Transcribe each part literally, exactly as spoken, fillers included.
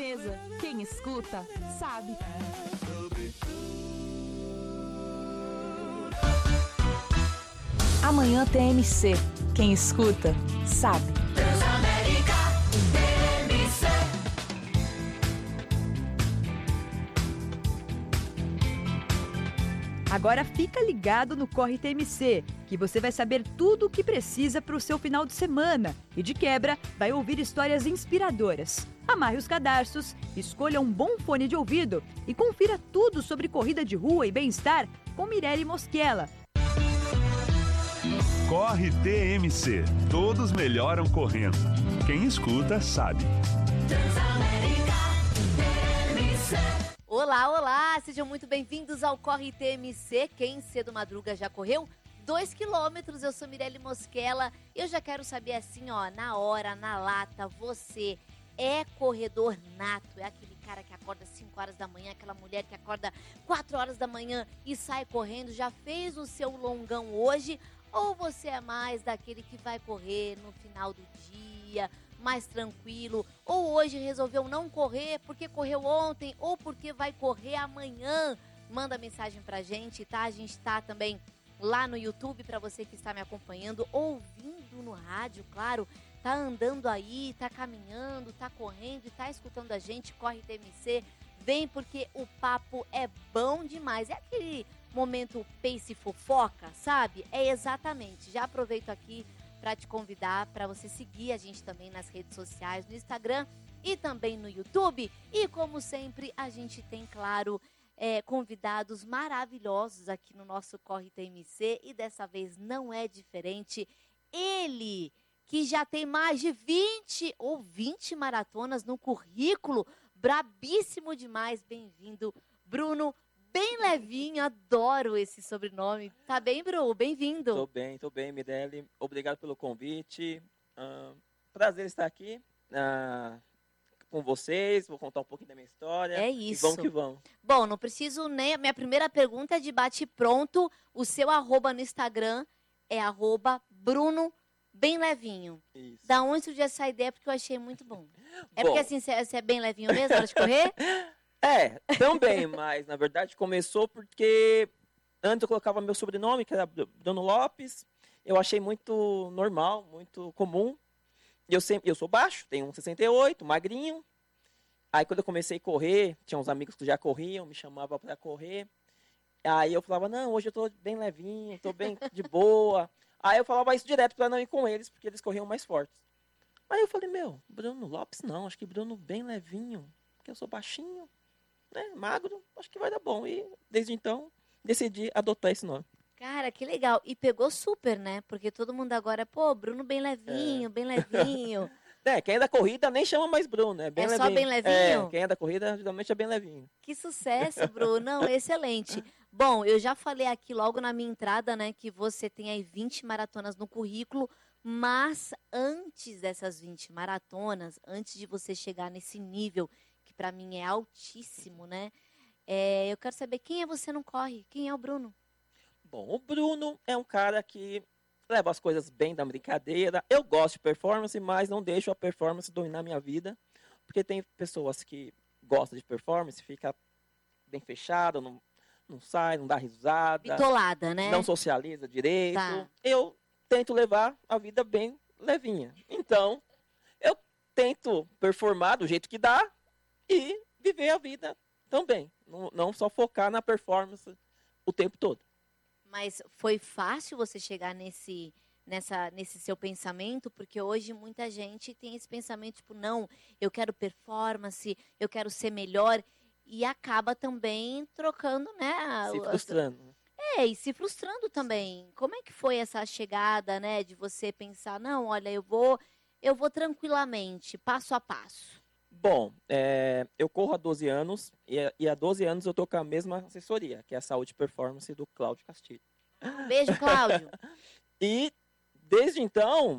certeza, quem escuta, sabe. Amanhã T M C. Quem escuta, sabe. Transamérica T M C. Agora fica ligado no Corre T M C, que você vai saber tudo o que precisa para o seu final de semana. E de quebra, vai ouvir histórias inspiradoras. Amarre os cadarços, escolha um bom fone de ouvido e confira tudo sobre corrida de rua e bem-estar com Mirelle Mosquela. Corre T M C. Todos melhoram correndo. Quem escuta, sabe. Transamérica T M C. Olá, olá! Sejam muito bem-vindos ao Corre T M C. Quem cedo madruga já correu? Dois quilômetros, eu sou Mirelle Mosquela. Eu já quero saber assim, ó, na hora, na lata, você é corredor nato? É aquele cara que acorda às cinco horas da manhã, aquela mulher que acorda quatro horas da manhã e sai correndo, já fez o seu longão hoje? Ou você é mais daquele que vai correr no final do dia, mais tranquilo? Ou hoje resolveu não correr porque correu ontem ou porque vai correr amanhã? Manda mensagem pra gente, tá? A gente tá também lá no YouTube para você que está me acompanhando, ouvindo no rádio, claro. Tá andando aí, tá caminhando, tá correndo e tá escutando a gente. Corre T M C, vem porque o papo é bom demais. É aquele momento pace fofoca, sabe? É exatamente. Já aproveito aqui para te convidar para você seguir a gente também nas redes sociais, no Instagram e também no YouTube. E como sempre, a gente tem, claro, é, convidados maravilhosos aqui no nosso Corre T M C e dessa vez não é diferente. Ele, que já tem mais de vinte ou vinte maratonas no currículo, brabíssimo demais, bem-vindo, Bruno Bem Levinho, adoro esse sobrenome. Tá bem, Bru? Bem-vindo. Tô bem, tô bem, Mirelle. Obrigado pelo convite. Uh, prazer estar aqui uh, com vocês. Vou contar um pouquinho da minha história. É isso. E vamos que vamos. Bom, não preciso nem... Minha primeira pergunta é de bate-pronto. O seu arroba no Instagram é arroba Bruno Bem Levinho. Isso. Da onde surgiu essa ideia? Porque eu achei muito bom. É Bom. porque assim, você é bem levinho mesmo na hora de correr? É, também, mas na verdade começou porque antes eu colocava meu sobrenome, que era Bruno Lopes. Eu achei muito normal, muito comum. Eu sempre, eu sou baixo, tenho um e sessenta e oito, magrinho. Aí quando eu comecei a correr, tinha uns amigos que já corriam, me chamavam para correr. Aí eu falava, não, hoje eu tô bem levinho, tô bem de boa. Aí eu falava isso direto para não ir com eles, porque eles corriam mais fortes. Aí eu falei, meu, Bruno Lopes não, acho que Bruno Bem Levinho, porque eu sou baixinho, né, magro, acho que vai dar bom. E desde então decidi adotar esse nome. Cara, que legal. E pegou super, né? Porque todo mundo agora, pô, Bruno Bem Levinho, É. Bem Levinho. É, quem é da corrida nem chama mais Bruno, é bem É levinho. só bem levinho? É, quem é da corrida geralmente é bem levinho. Que sucesso, Bruno. Não, excelente. Bom, eu já falei aqui logo na minha entrada, né, que você tem aí vinte maratonas no currículo, mas antes dessas vinte maratonas, antes de você chegar nesse nível, que pra mim é altíssimo, né, é, eu quero saber quem é você não corre, quem é o Bruno? Bom, o Bruno é um cara que leva as coisas bem da brincadeira. Eu gosto de performance, mas não deixo a performance dominar minha vida, porque tem pessoas que gostam de performance, fica bem fechado, não, não sai, não dá risada, Bitolada, né? não socializa direito. Tá. Eu tento levar a vida bem levinha. Então, eu tento performar do jeito que dá e viver a vida também. Não, não só focar na performance o tempo todo. Mas foi fácil você chegar nesse, nessa, nesse seu pensamento? Porque hoje muita gente tem esse pensamento, tipo, não, eu quero performance, eu quero ser melhor, e acaba também trocando, né? Se as- frustrando. É, e se frustrando também. Como é que foi essa chegada, né, de você pensar, não, olha, eu vou, eu vou tranquilamente, passo a passo. Bom, é, eu corro há doze anos e, e há doze anos eu tô com a mesma assessoria, que é a Saúde e Performance do Cláudio Castilho. Um beijo, Cláudio. E desde então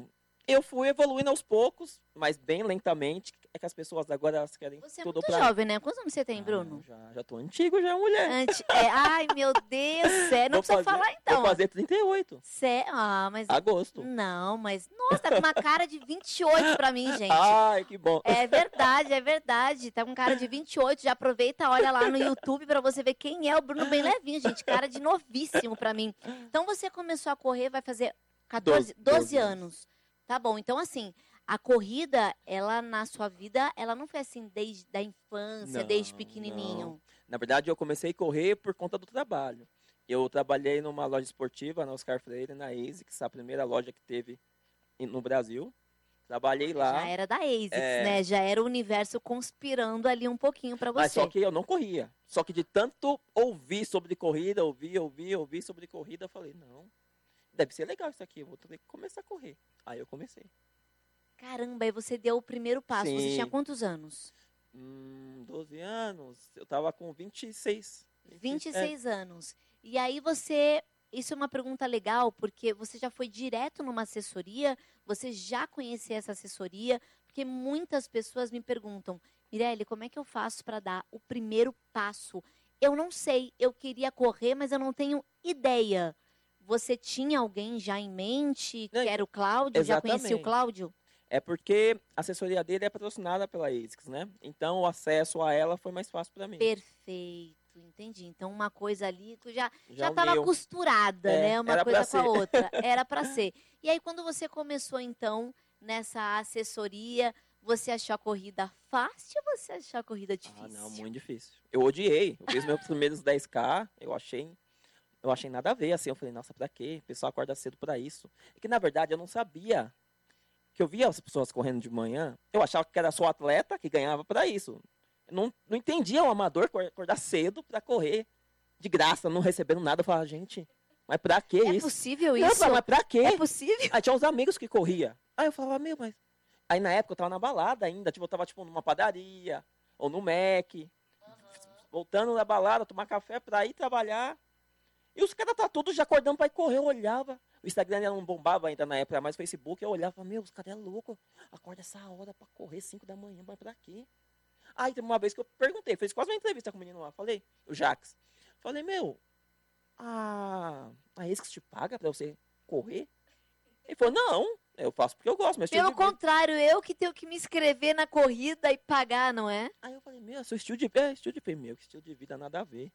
eu fui evoluindo aos poucos, mas bem lentamente. É que as pessoas agora elas querem Você é tudo muito pra... jovem, né? Quantos anos você tem, Ah, Bruno? já, já tô antigo, já, mulher. Antes, é, ai, meu Deus, sério. Não Vou precisa fazer- falar então. Vou fazer trinta e oito. Sério? Ah, mas... Agosto. Não, mas... Nossa, tá com uma cara de vinte e oito pra mim, gente. Ai, que bom. É verdade, é verdade. Tá com cara de vinte e oito. Já aproveita, olha lá no YouTube pra você ver quem é o Bruno bem levinho, gente. Cara de novíssimo pra mim. Então você começou a correr, vai fazer quatorze, doze, doze anos. Tá bom, então assim, a corrida, ela na sua vida, ela não foi assim desde a infância, Não, desde pequenininho. não. Na verdade, eu comecei a correr por conta do trabalho. Eu trabalhei numa loja esportiva, na Oscar Freire, na ASICS, a primeira loja que teve em- no Brasil. Trabalhei lá, Já era da ASICS, É. né? Já era o universo conspirando ali um pouquinho pra mas você. só que eu não corria. Só que de tanto ouvir sobre corrida, ouvir, ouvir, ouvir sobre corrida, eu falei, não, deve ser legal isso aqui, eu vou ter que começar a correr. Aí eu comecei. Caramba, aí você deu o primeiro passo. Você Sim. tinha quantos anos? Hum, doze anos, eu tava com vinte e seis. vinte e É, seis anos. E aí você... Isso é uma pergunta legal, porque você já foi direto numa assessoria, você já conhecia essa assessoria, porque muitas pessoas me perguntam, Mirelle, como é que eu faço para dar o primeiro passo? Eu não sei, eu queria correr, mas eu não tenho ideia. Você tinha alguém já em mente, que Não, era o Cláudio? Já conhecia o exatamente. Cláudio? É porque a assessoria dele é patrocinada pela ASICS, né? Então o acesso a ela foi mais fácil para mim. Perfeito, entendi. Então uma coisa ali que já Já já o estava meu- costurada, É, né? Uma era coisa pra com a ser. outra. Era para ser. E aí, quando você começou, então, nessa assessoria, você achou a corrida fácil ou você achou a corrida difícil? Ah, não, muito difícil. Eu odiei. Eu fiz meus primeiros dez K, eu achei, eu achei nada a ver, assim. Eu falei, nossa, pra quê? O pessoal acorda cedo pra isso. É que, na verdade, eu não sabia. Que eu via as pessoas correndo de manhã, eu achava que era só atleta que ganhava pra isso. Eu não, não entendia o amador cor- acordar cedo pra correr de graça, não recebendo nada. Eu falava, gente, mas pra que É isso? possível Não, eu isso? falava, mas pra quê? É possível? Aí tinha uns amigos que corria. Aí eu falava, meu, mas... Aí na época eu tava na balada ainda, tipo, eu tava tipo numa padaria, ou no Mac, voltando da balada, tomar café pra ir trabalhar. E os caras tá todos já acordando pra ir correr, eu olhava. O Instagram ainda não bombava ainda na época, era mais Facebook, eu olhava, meu, os caras é louco, acorda essa hora pra correr cinco da manhã, mas pra quê? Aí teve uma vez que eu perguntei, fiz quase uma entrevista com o menino lá, falei, o Jax, falei, meu, a, a ASICS te paga pra você correr? Ele falou, não, eu faço porque eu gosto, meu estilo Pelo de vida. contrário, eu que tenho que me inscrever na corrida e pagar, não é? Aí eu falei, meu, seu estilo de vida, é, estilo de vida, meu, que estilo de vida nada a ver.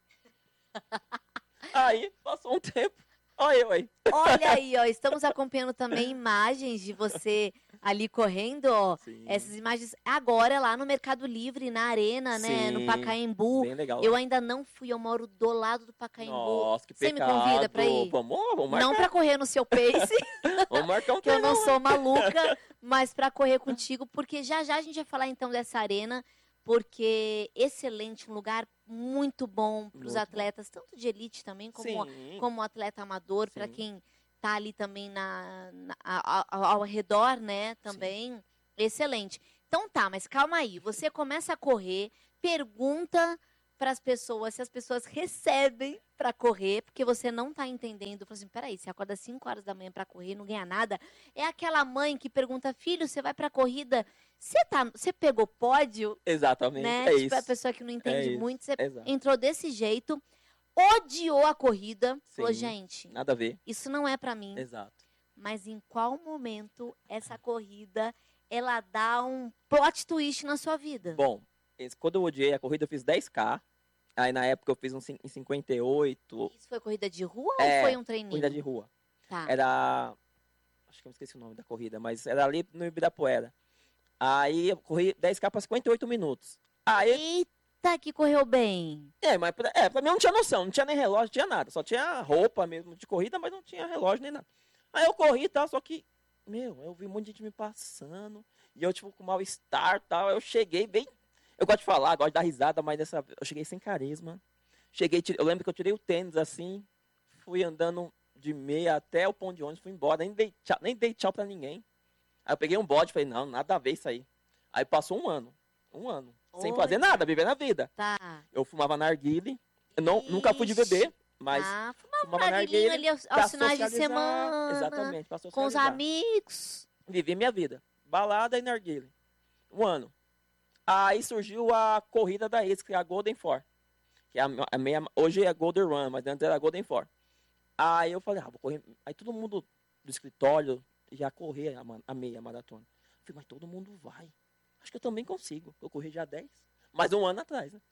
Aí, passou um tempo, olha eu aí. Olha aí, ó, estamos acompanhando também imagens de você ali correndo, ó. Sim, Essas imagens agora lá no Mercado Livre, na Arena, né, no Sim, Pacaembu. bem legal. Eu ainda não fui, eu moro do lado do Pacaembu. Nossa, que Você me pecado. convida pra ir? Vamos, vamos marcar, Não pra correr no seu pace, vamos marcar um que eu treino. não sou maluca, mas pra correr contigo, porque já já a gente vai falar então dessa arena, porque excelente, um lugar muito bom para os Muito bom. atletas, tanto de elite também, como, Sim, como atleta amador, para Sim. quem tá ali também na, na- a- a- ao redor, né, também, excelente. Então tá, mas calma aí, você começa a correr, pergunta para as pessoas se as pessoas recebem para correr, porque você não tá entendendo. Fala assim, peraí, você acorda às cinco horas da manhã para correr, não ganha nada. É aquela mãe que pergunta, filho, você vai pra corrida, você tá, você pegou pódio? exatamente, Né? é tipo, isso. a pessoa que não entende isso, muito, você Exato. entrou desse jeito, odiou a corrida, falou, Sim. gente, Nada a ver, isso não é pra mim. exato. Mas em qual momento essa corrida, ela dá um plot twist na sua vida? Bom, esse- quando eu odiei a corrida, eu fiz dez K. Aí na época eu fiz um cin- em cinquenta e oito, Isso foi corrida de rua É, ou foi um treininho? corrida de rua. Tá. Era. Acho que eu esqueci o nome da corrida, mas era ali no Ibirapuera. Aí eu corri dez K para cinquenta e oito minutos. Aí, Eita, que correu bem. é, mas pra, é, pra mim eu não tinha noção, não tinha nem relógio, não tinha nada. Só tinha roupa mesmo de corrida, mas não tinha relógio nem nada. Aí eu corri e tal, só que, meu, eu vi um monte de gente me passando. E eu, tipo, com mal-estar e tal. Eu cheguei bem. Eu gosto de falar, gosto de dar risada, mas dessa vez eu cheguei sem carisma. Cheguei, tirei- eu lembro que eu tirei o tênis assim, fui andando de meia até o ponto de ônibus, fui embora, nem dei tchau, nem dei tchau pra ninguém. Aí eu peguei um bode e falei, não, nada a ver isso aí. Aí passou um ano, um ano, sem fazer Olha. nada, vivendo a vida. Tá. Eu fumava narguile, eu não, nunca fui de beber, mas Ah, fumava fumava narguilinho narguile ali aos, pra aos finais de socializar. semana, Exatamente, pra com os socializar. amigos. Vivi minha vida. Balada e narguilé. Um ano. Aí surgiu a corrida da ex, que é a Golden Four. Que é a, a meia, hoje é a Golden Run, mas antes era a Golden Four. Aí eu falei, ah, vou correr. Aí todo mundo do escritório já correr a, a meia maratona. Eu falei, mas todo mundo vai. Acho que eu também consigo. Eu corri já dez. Mais um ano atrás, né?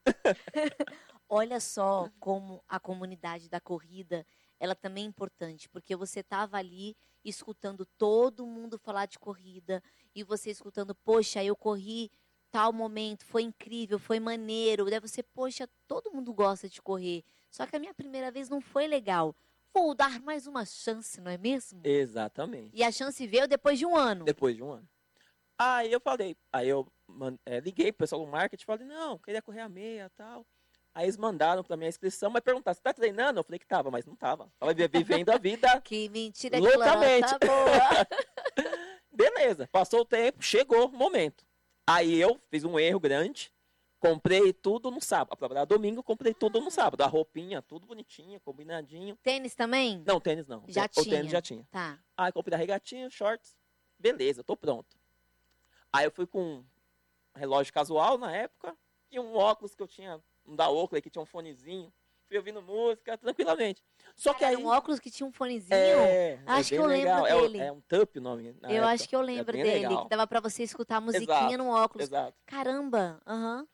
Olha só como a comunidade da corrida, ela também é importante, porque você estava ali escutando todo mundo falar de corrida e você escutando, poxa, eu corri tal momento, foi incrível, foi maneiro. Daí você, poxa, todo mundo gosta de correr, só que a minha primeira vez não foi legal. Vou dar mais uma chance, não é mesmo? Exatamente. E a chance veio depois de um ano. Depois de um ano. Aí eu falei, aí eu man- é, liguei pro pessoal do marketing, falei, não, queria correr a meia e tal. Aí eles mandaram pra minha inscrição, mas perguntaram, você tá treinando? Eu falei que tava, mas não tava. Tava vi- vivendo a vida. Que mentira, que Loucamente. tá boa. Beleza, passou o tempo, chegou o momento. Aí eu fiz um erro grande, comprei tudo no sábado. Pra domingo, comprei tudo no sábado. A roupinha, tudo bonitinho, combinadinho. Tênis também? Não, tênis não. Já o tinha. tênis já tinha. Tá. Aí comprei a regatinha, shorts. Beleza, tô pronto. Aí eu fui com um relógio casual na época e um óculos que eu tinha, um da Oakley que tinha um fonezinho. Fui ouvindo música tranquilamente. Só que Era aí... um óculos que tinha um fonezinho? É, Acho é que eu bem lembro legal. É o- dele. É, um Tup o nome. na Eu época. acho que eu É lembro bem dele, legal. que dava pra você escutar a musiquinha Exato, no óculos. Exato. Caramba, aham.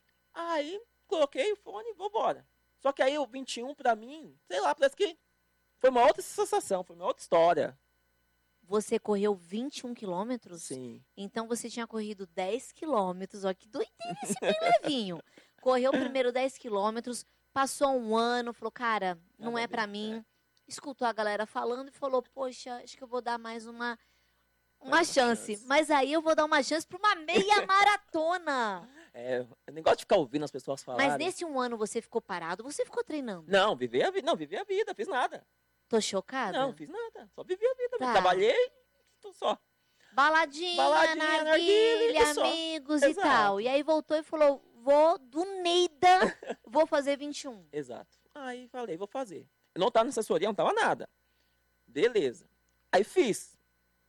Aí coloquei o fone e vambora. Só que aí o vinte e um pra mim, sei lá, parece que foi uma outra sensação, foi uma outra história. Você correu vinte e um quilômetros? Sim. Então você tinha corrido dez quilômetros, ó, que doideira esse bem levinho. Correu primeiro dez quilômetros, passou um ano, falou, cara, não Nada é a ver, pra mim. Escutou a galera falando e falou, poxa, acho que eu vou dar mais uma, uma uma chance. chance. Mas aí eu vou dar uma chance pra uma meia maratona. É, eu nem gosto de ficar ouvindo as pessoas falarem. Mas nesse um ano você ficou parado, você ficou treinando? Não, vivi a vida, não, vivi a vida, fiz nada. Tô chocada. Não, fiz nada, só vivi a vida. Tá. Trabalhei, tô só. Baladinha, Baladinha, narguilha, narguilha e só. amigos e Exato. tal. E aí voltou e falou, vou do Neida, vou fazer vinte e um. Exato. Aí falei, vou fazer. Eu não tava na assessoria, não tava nada. Beleza. Aí fiz.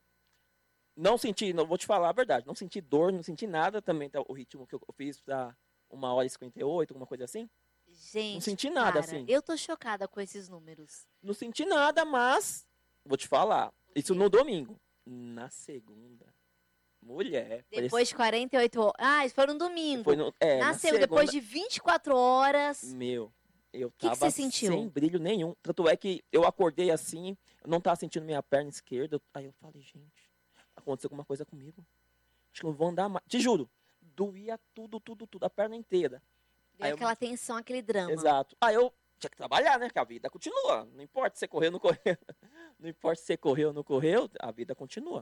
Não senti, não vou te falar a verdade, não senti dor, não senti nada também, tá, o ritmo que eu fiz pra uma hora e cinquenta e oito, alguma coisa assim. Gente, Não senti nada, cara, assim. eu tô chocada com esses números. Não senti nada, mas vou te falar. Isso no domingo. Na segunda, mulher. Depois de quarenta e oito horas. Ah, isso foi no domingo. Foi no, é, na na segunda, depois de vinte e quatro horas. Meu, eu que tava você sentiu? sem brilho nenhum. Tanto é que eu acordei assim, eu não tava sentindo minha perna esquerda. eu- Aí eu falei, gente, aconteceu alguma coisa comigo. Acho que eu não vou andar mais. Te juro, doía tudo, tudo, tudo, a perna inteira. Deu Aí eu- aquela tensão, aquele drama. Exato. Aí eu tinha que trabalhar, né? Que a vida continua. Não importa se você correu ou não correu. Não importa se você correu ou não correu, a vida continua.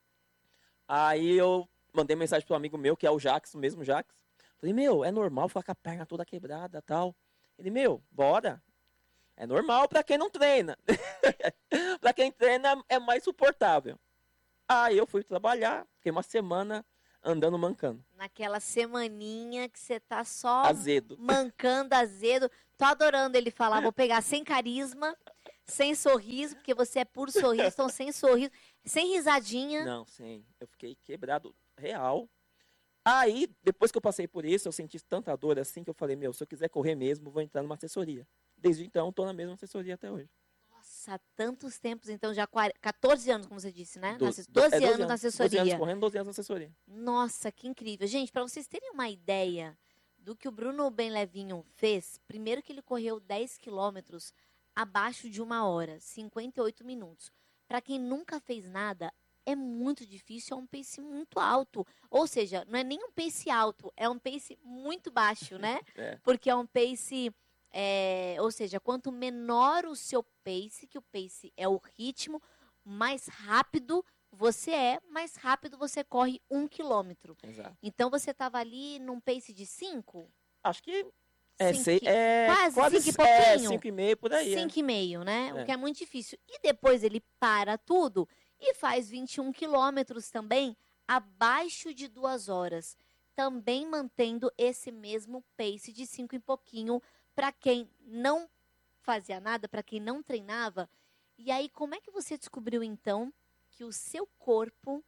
Aí eu mandei mensagem pro amigo meu, que é o Jax, o mesmo Jax. Falei, meu, é normal ficar com a perna toda quebrada e tal. Ele, meu, bora. É normal pra quem não treina. Pra quem treina é mais suportável. Aí eu fui trabalhar, fiquei uma semana andando mancando. Naquela semaninha que você tá só Azedo. mancando, azedo. Tô adorando ele falar, vou pegar sem carisma, sem sorriso, porque você é puro sorriso, então sem sorriso, sem risadinha. Não, sim. Eu fiquei quebrado real. Aí, depois que eu passei por isso, eu senti tanta dor assim que eu falei, meu, se eu quiser correr mesmo, vou entrar numa assessoria. Desde então, tô na mesma assessoria até hoje. Nossa, tantos tempos, então já quar- quatorze anos, como você disse, né? Do- Na asse- do- doze, é, anos na doze assessoria. anos correndo, doze anos na assessoria. Nossa, que incrível. Gente, para vocês terem uma ideia do que o Bruno Bem Levinho fez, primeiro que ele correu dez quilômetros abaixo de uma hora, cinquenta e oito minutos. Para quem nunca fez nada, é muito difícil, é um pace muito alto. Ou seja, não é nem um pace alto, é um pace muito baixo, né? É. Porque é um pace, é, ou seja, quanto menor o seu pace, que o pace é o ritmo, mais rápido você é, mais rápido você corre um quilômetro. Exato. Então você estava ali num pace de cinco? Acho que é, Cinco sei, e- é quase quase cinco e é, pouquinho. cinco e meio por aí. é. Cinco e meio, né? É. O que é muito difícil. E depois ele para tudo e faz vinte e um quilômetros também, abaixo de duas horas. Também mantendo esse mesmo pace de cinco e pouquinho para quem não fazia nada, para quem não treinava. E aí, como é que você descobriu, então, que o seu corpo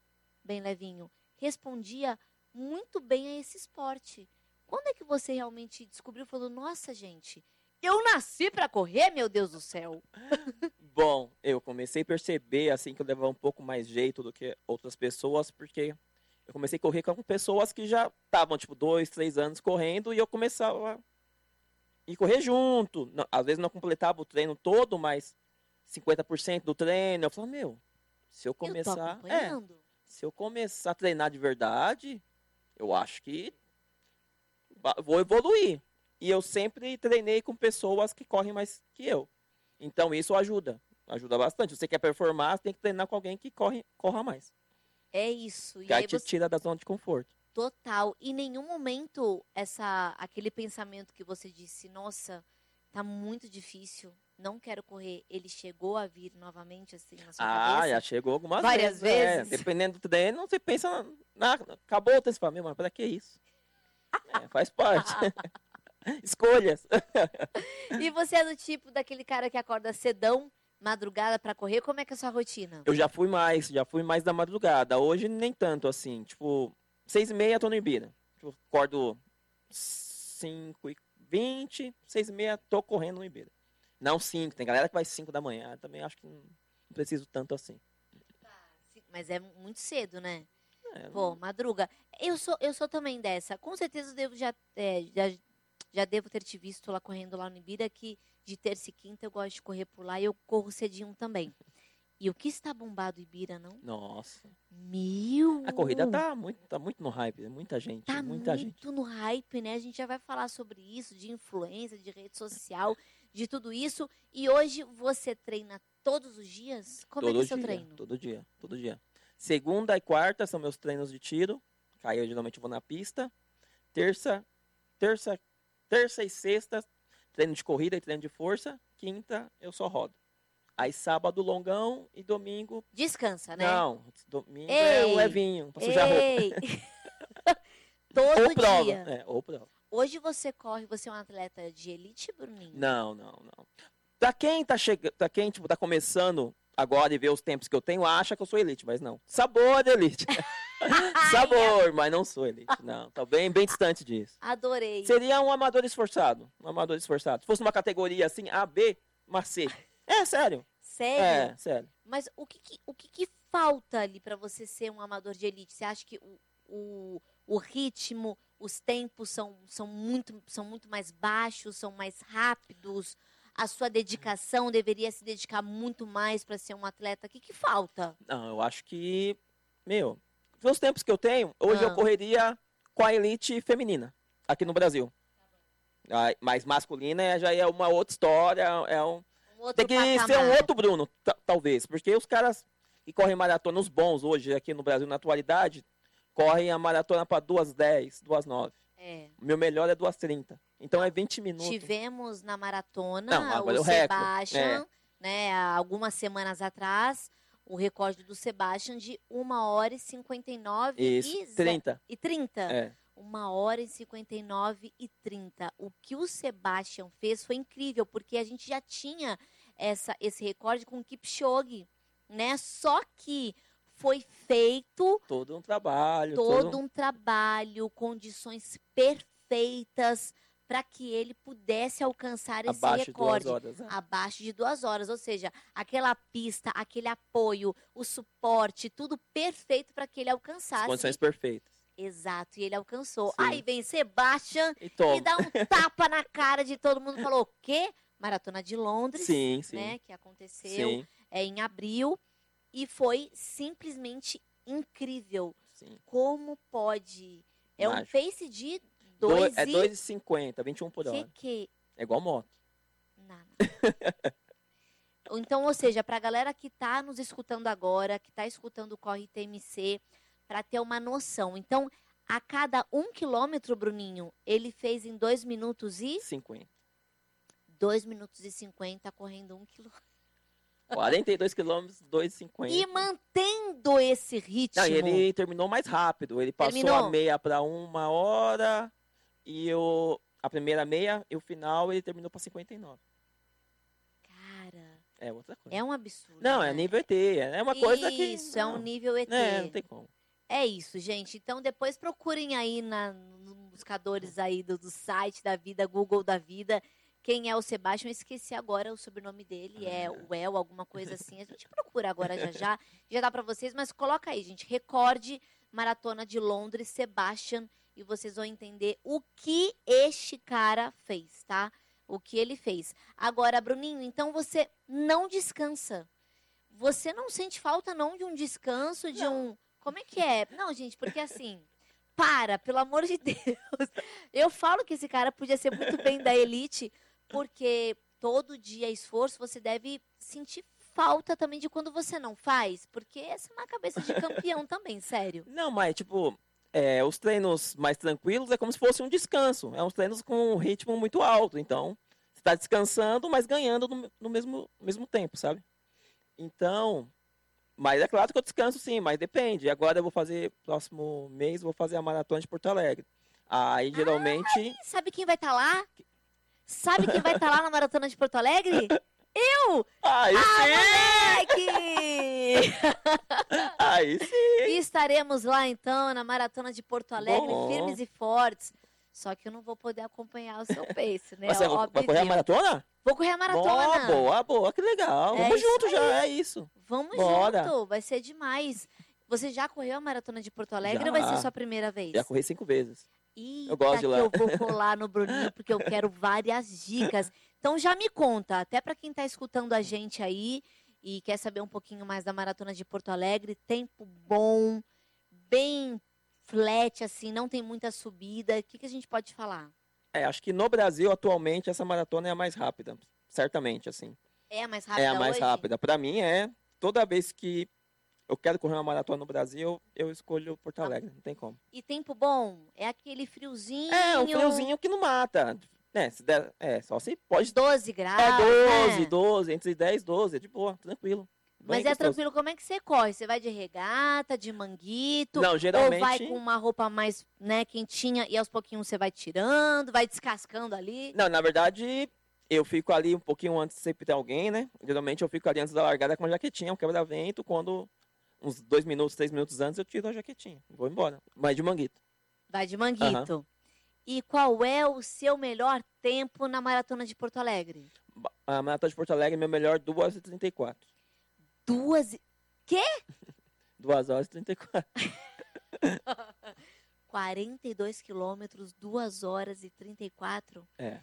bem levinho, respondia muito bem a esse esporte. Quando é que você realmente descobriu e falou, nossa, gente, eu nasci pra correr, meu Deus do céu? Bom, eu comecei a perceber, assim, que eu levava um pouco mais jeito do que outras pessoas, porque eu comecei a correr com pessoas que já estavam, tipo, dois, três anos correndo, e eu começava a ir correr junto. Não- Às vezes não completava o treino todo, mas cinquenta por cento do treino. Eu falava, meu, se eu Eu tô começar... É, acompanhando. se eu começar a treinar de verdade, eu acho que va- vou evoluir. E eu sempre treinei com pessoas que correm mais que eu. Então isso ajuda. Ajuda bastante. Se você quer performar, você tem que treinar com alguém que corre, corra mais. É isso. E Que aí aí te você, tira da zona de conforto. total. Em nenhum momento, essa, aquele pensamento que você disse, nossa, tá muito difícil, não quero correr, ele chegou a vir novamente, assim, na sua Ah, cabeça? já chegou algumas Várias vezes. é. vezes. Dependendo do treino, você pensa, na, na- acabou o treino, você fala, meu, mas pra que isso? É, faz parte. Escolhas. E você é do tipo daquele cara que acorda cedão, madrugada pra correr? Como é que é a sua rotina? Eu já fui mais, já fui mais da madrugada. Hoje nem tanto, assim. Tipo, seis e meia tô no Ibira. Tipo, acordo cinco e vinte, seis e meia tô correndo no Ibira. Não cinco, tem galera que vai cinco da manhã. Também acho que não não preciso tanto assim. Sim, mas é muito cedo, né? É, Pô, madruga. Eu sou, eu sou também dessa. Com certeza eu devo já, é, já, já devo ter te visto lá correndo lá no Ibira, que de terça e quinta eu gosto de correr por lá e eu corro cedinho também. E o que está bombado Ibira, não? nossa. Meu! A corrida tá muito, tá muito no hype. Muita gente, Tá muita gente. muito no hype, né? A gente já vai falar sobre isso, de influência, de rede social, de tudo isso. E hoje você treina todos os dias? Como é que é Todo o seu dia, treino? todo dia, todo dia. Segunda e quarta são meus treinos de tiro. Aí eu geralmente vou na pista. Terça, terça, terça e sexta, treino de corrida e treino de força. Quinta, eu só rodo. Aí sábado, longão e domingo. Descansa, né? Não, domingo é um Ei, levinho, pra sujar roupa. Ei! Todo Ou prova. dia. É, ou prova. Hoje você corre, você é um atleta de elite, Bruninho? Não, não, não. Pra quem tá chegando, pra quem tipo, tá começando agora e vê os tempos que eu tenho, acha que eu sou elite, mas não. Sabor de elite. Sabor, mas não sou elite. Não, tá bem, bem distante disso. Adorei. Seria um amador esforçado. Um amador esforçado. Se fosse uma categoria assim, A, B, uma C. É, sério. Sério? É, sério. Mas o que, que- o que, que falta ali pra você ser um amador de elite? Você acha que o, o, o ritmo, os tempos são, são, muito, são muito mais baixos, são mais rápidos? A sua dedicação deveria se dedicar muito mais pra ser um atleta? O que, que falta? Não, eu acho que, meu, pelos tempos que eu tenho, hoje Ah. eu correria com a elite feminina, aqui no Brasil. Ah, mas masculina é- já é uma outra história, é um... Um outro Tem que patamar. ser um outro Bruno, ta- talvez, porque os caras que correm maratona, os bons hoje aqui no Brasil, na atualidade, correm a maratona para duas e dez, duas e nove. É. O meu melhor é duas e trinta. Então é vinte minutos. Tivemos na maratona Não, agora o é o recorde, Sebastian, né, há algumas semanas atrás, o recorde do Sebastian de uma hora e cinquenta e nove Isso, e, ze- trinta. e trinta. É. uma hora e cinquenta e nove e trinta. O que o Sebastian fez foi incrível, porque a gente já tinha essa, esse recorde com o Kipchoge, né? Só que foi feito Todo um trabalho. todo um trabalho, condições perfeitas para que ele pudesse alcançar esse abaixo de duas recorde. horas. né? Abaixo de duas horas, ou seja, aquela pista, aquele apoio, o suporte, tudo perfeito para que ele As alcançasse. condições perfeitas. Exato, e ele alcançou. Sim. Aí vem Sebastian E e toma. dá um tapa na cara de todo mundo. Falou, o quê? Maratona de Londres, Sim, sim. né? Que aconteceu Sim, é, em abril. E foi simplesmente incrível. sim. Como pode? É um Mágico. pace de Do- dois é e... dois e cinquenta, vinte e um por que hora. que... É igual moto. Nada. Então, ou seja, para a galera que está nos escutando agora, que está escutando o Corre T M C, para ter uma noção. Então, a cada um quilômetro, Bruninho, ele fez em dois minutos e... cinquenta. dois minutos e cinquenta correndo um quilômetro. quarenta e dois quilômetros, dois e cinquenta. E mantendo esse ritmo. Não, e ele terminou mais rápido. Ele passou Terminou? a meia para uma hora e o, a primeira meia e o final ele terminou para cinquenta e nove. Cara, É outra coisa. é um absurdo. Não, né? é nível E T. É uma coisa que. Isso, é um não, nível E T. É, não tem como. É isso, gente. Então, depois procurem aí na, nos buscadores aí do, do site da vida, Google da vida, quem é o Sebastião. Eu esqueci agora o sobrenome dele, é o El, alguma coisa assim. A gente procura agora já já, já dá pra vocês, mas coloca aí, gente, recorde Maratona de Londres, Sebastian, e vocês vão entender o que este cara fez, tá? O que ele fez. Agora, Bruninho, então você não descansa. Você não sente falta, não, de um descanso, de não. um... Como é que é? Não, gente, porque assim... Para, pelo amor de Deus. Eu falo que esse cara podia ser muito bem da elite, porque todo dia esforço, você deve sentir falta também de quando você não faz. Porque essa é uma cabeça de campeão também, sério. Não, mas, tipo... É, os treinos mais tranquilos é como se fosse um descanso. É uns treinos com um ritmo muito alto. Então, você está descansando, mas ganhando no, no mesmo, mesmo tempo, sabe? Então, mas é claro que eu descanso sim, mas depende. Agora eu vou fazer, próximo mês, vou fazer a Maratona de Porto Alegre. Aí, geralmente... Ai, sabe quem vai estar tá lá? Sabe quem vai estar tá lá na Maratona de Porto Alegre? Eu! Aí ah, sim! moleque! Aí sim! E estaremos lá, então, na Maratona de Porto Alegre, Bom. firmes e fortes. Só que eu não vou poder acompanhar o seu pace, né? Você Óbvio vai correr a Deus. maratona? Vou correr a maratona. Boa, boa, boa, que legal. É Vamos isso junto aí. já, é isso. Vamos Bora. junto, vai ser demais. Você já correu a Maratona de Porto Alegre Já. ou vai ser sua primeira vez? Já corri cinco vezes. Eita, Eu gosto de que lá. eu vou colar no Bruninho, porque eu quero várias dicas. Então já me conta, até para quem está escutando a gente aí e quer saber um pouquinho mais da Maratona de Porto Alegre, tempo bom, bem flat, assim, não tem muita subida. O que, que a gente pode falar? É, acho que no Brasil, atualmente, essa maratona é a mais rápida. Certamente, assim. É a mais rápida É a mais hoje? rápida. Pra mim, é. Toda vez que eu quero correr uma maratona no Brasil, eu escolho Porto Alegre. Não tem como. E tempo bom? É aquele friozinho... É, um friozinho que não mata. É, se der, é só se pode. doze graus, É doze, né? doze, entre dez e doze. É de boa, tranquilo. Bem Mas é gostoso. tranquilo, como é que você corre? Você vai de regata, de manguito? Não, geralmente- Ou vai com uma roupa mais, né, quentinha e aos pouquinhos você vai tirando, vai descascando ali? Não, na verdade, eu fico ali um pouquinho antes, sempre tem alguém, né? Geralmente eu fico ali antes da largada com uma jaquetinha, um quebra-vento. Quando, uns dois minutos, três minutos antes, eu tiro a jaquetinha. Vou embora. Mas de manguito. Vai de manguito. E qual é o seu melhor tempo na Maratona de Porto Alegre? A maratona de Porto Alegre, meu melhor, duas horas e trinta e quatro. Duas... e- Quê? duas horas e trinta e quatro. quarenta e dois quilômetros, duas horas e trinta e quatro? É.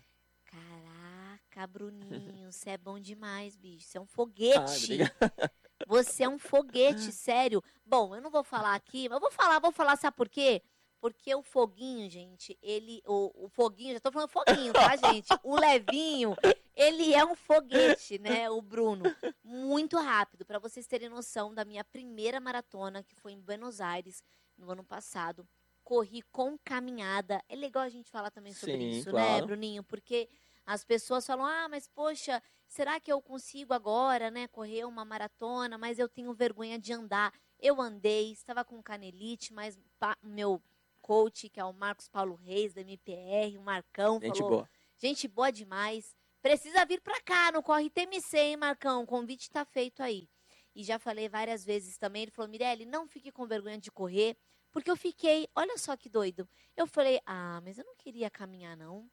Caraca, Bruninho, você é bom demais, bicho. Você é um Ah, foguete. obrigado. Você é um foguete, sério. Bom, eu não vou falar aqui, mas eu vou falar, vou falar, sabe por quê? Porque o foguinho, gente, ele. O, o foguinho, já tô falando foguinho, tá, gente? O levinho, ele é um foguete, né? O Bruno. Muito rápido. Pra vocês terem noção da minha primeira maratona, que foi em Buenos Aires, no ano passado. Corri com caminhada. É legal a gente falar também sobre Sim, isso, né, claro. Bruninho? Porque as pessoas falam, ah, mas poxa, será que eu consigo agora, né, correr uma maratona, mas eu tenho vergonha de andar. Eu andei, estava com canelite, mas pa- meu coach, que é o Marcos Paulo Reis, da M P R, o Marcão, Gente falou, boa. gente boa demais, precisa vir pra cá, no Corre T M C, hein, Marcão, o convite tá feito aí. E já falei várias vezes também, ele falou, Mirelle, não fique com vergonha de correr, porque eu fiquei, olha só que doido, eu falei, ah, mas eu não queria caminhar, não.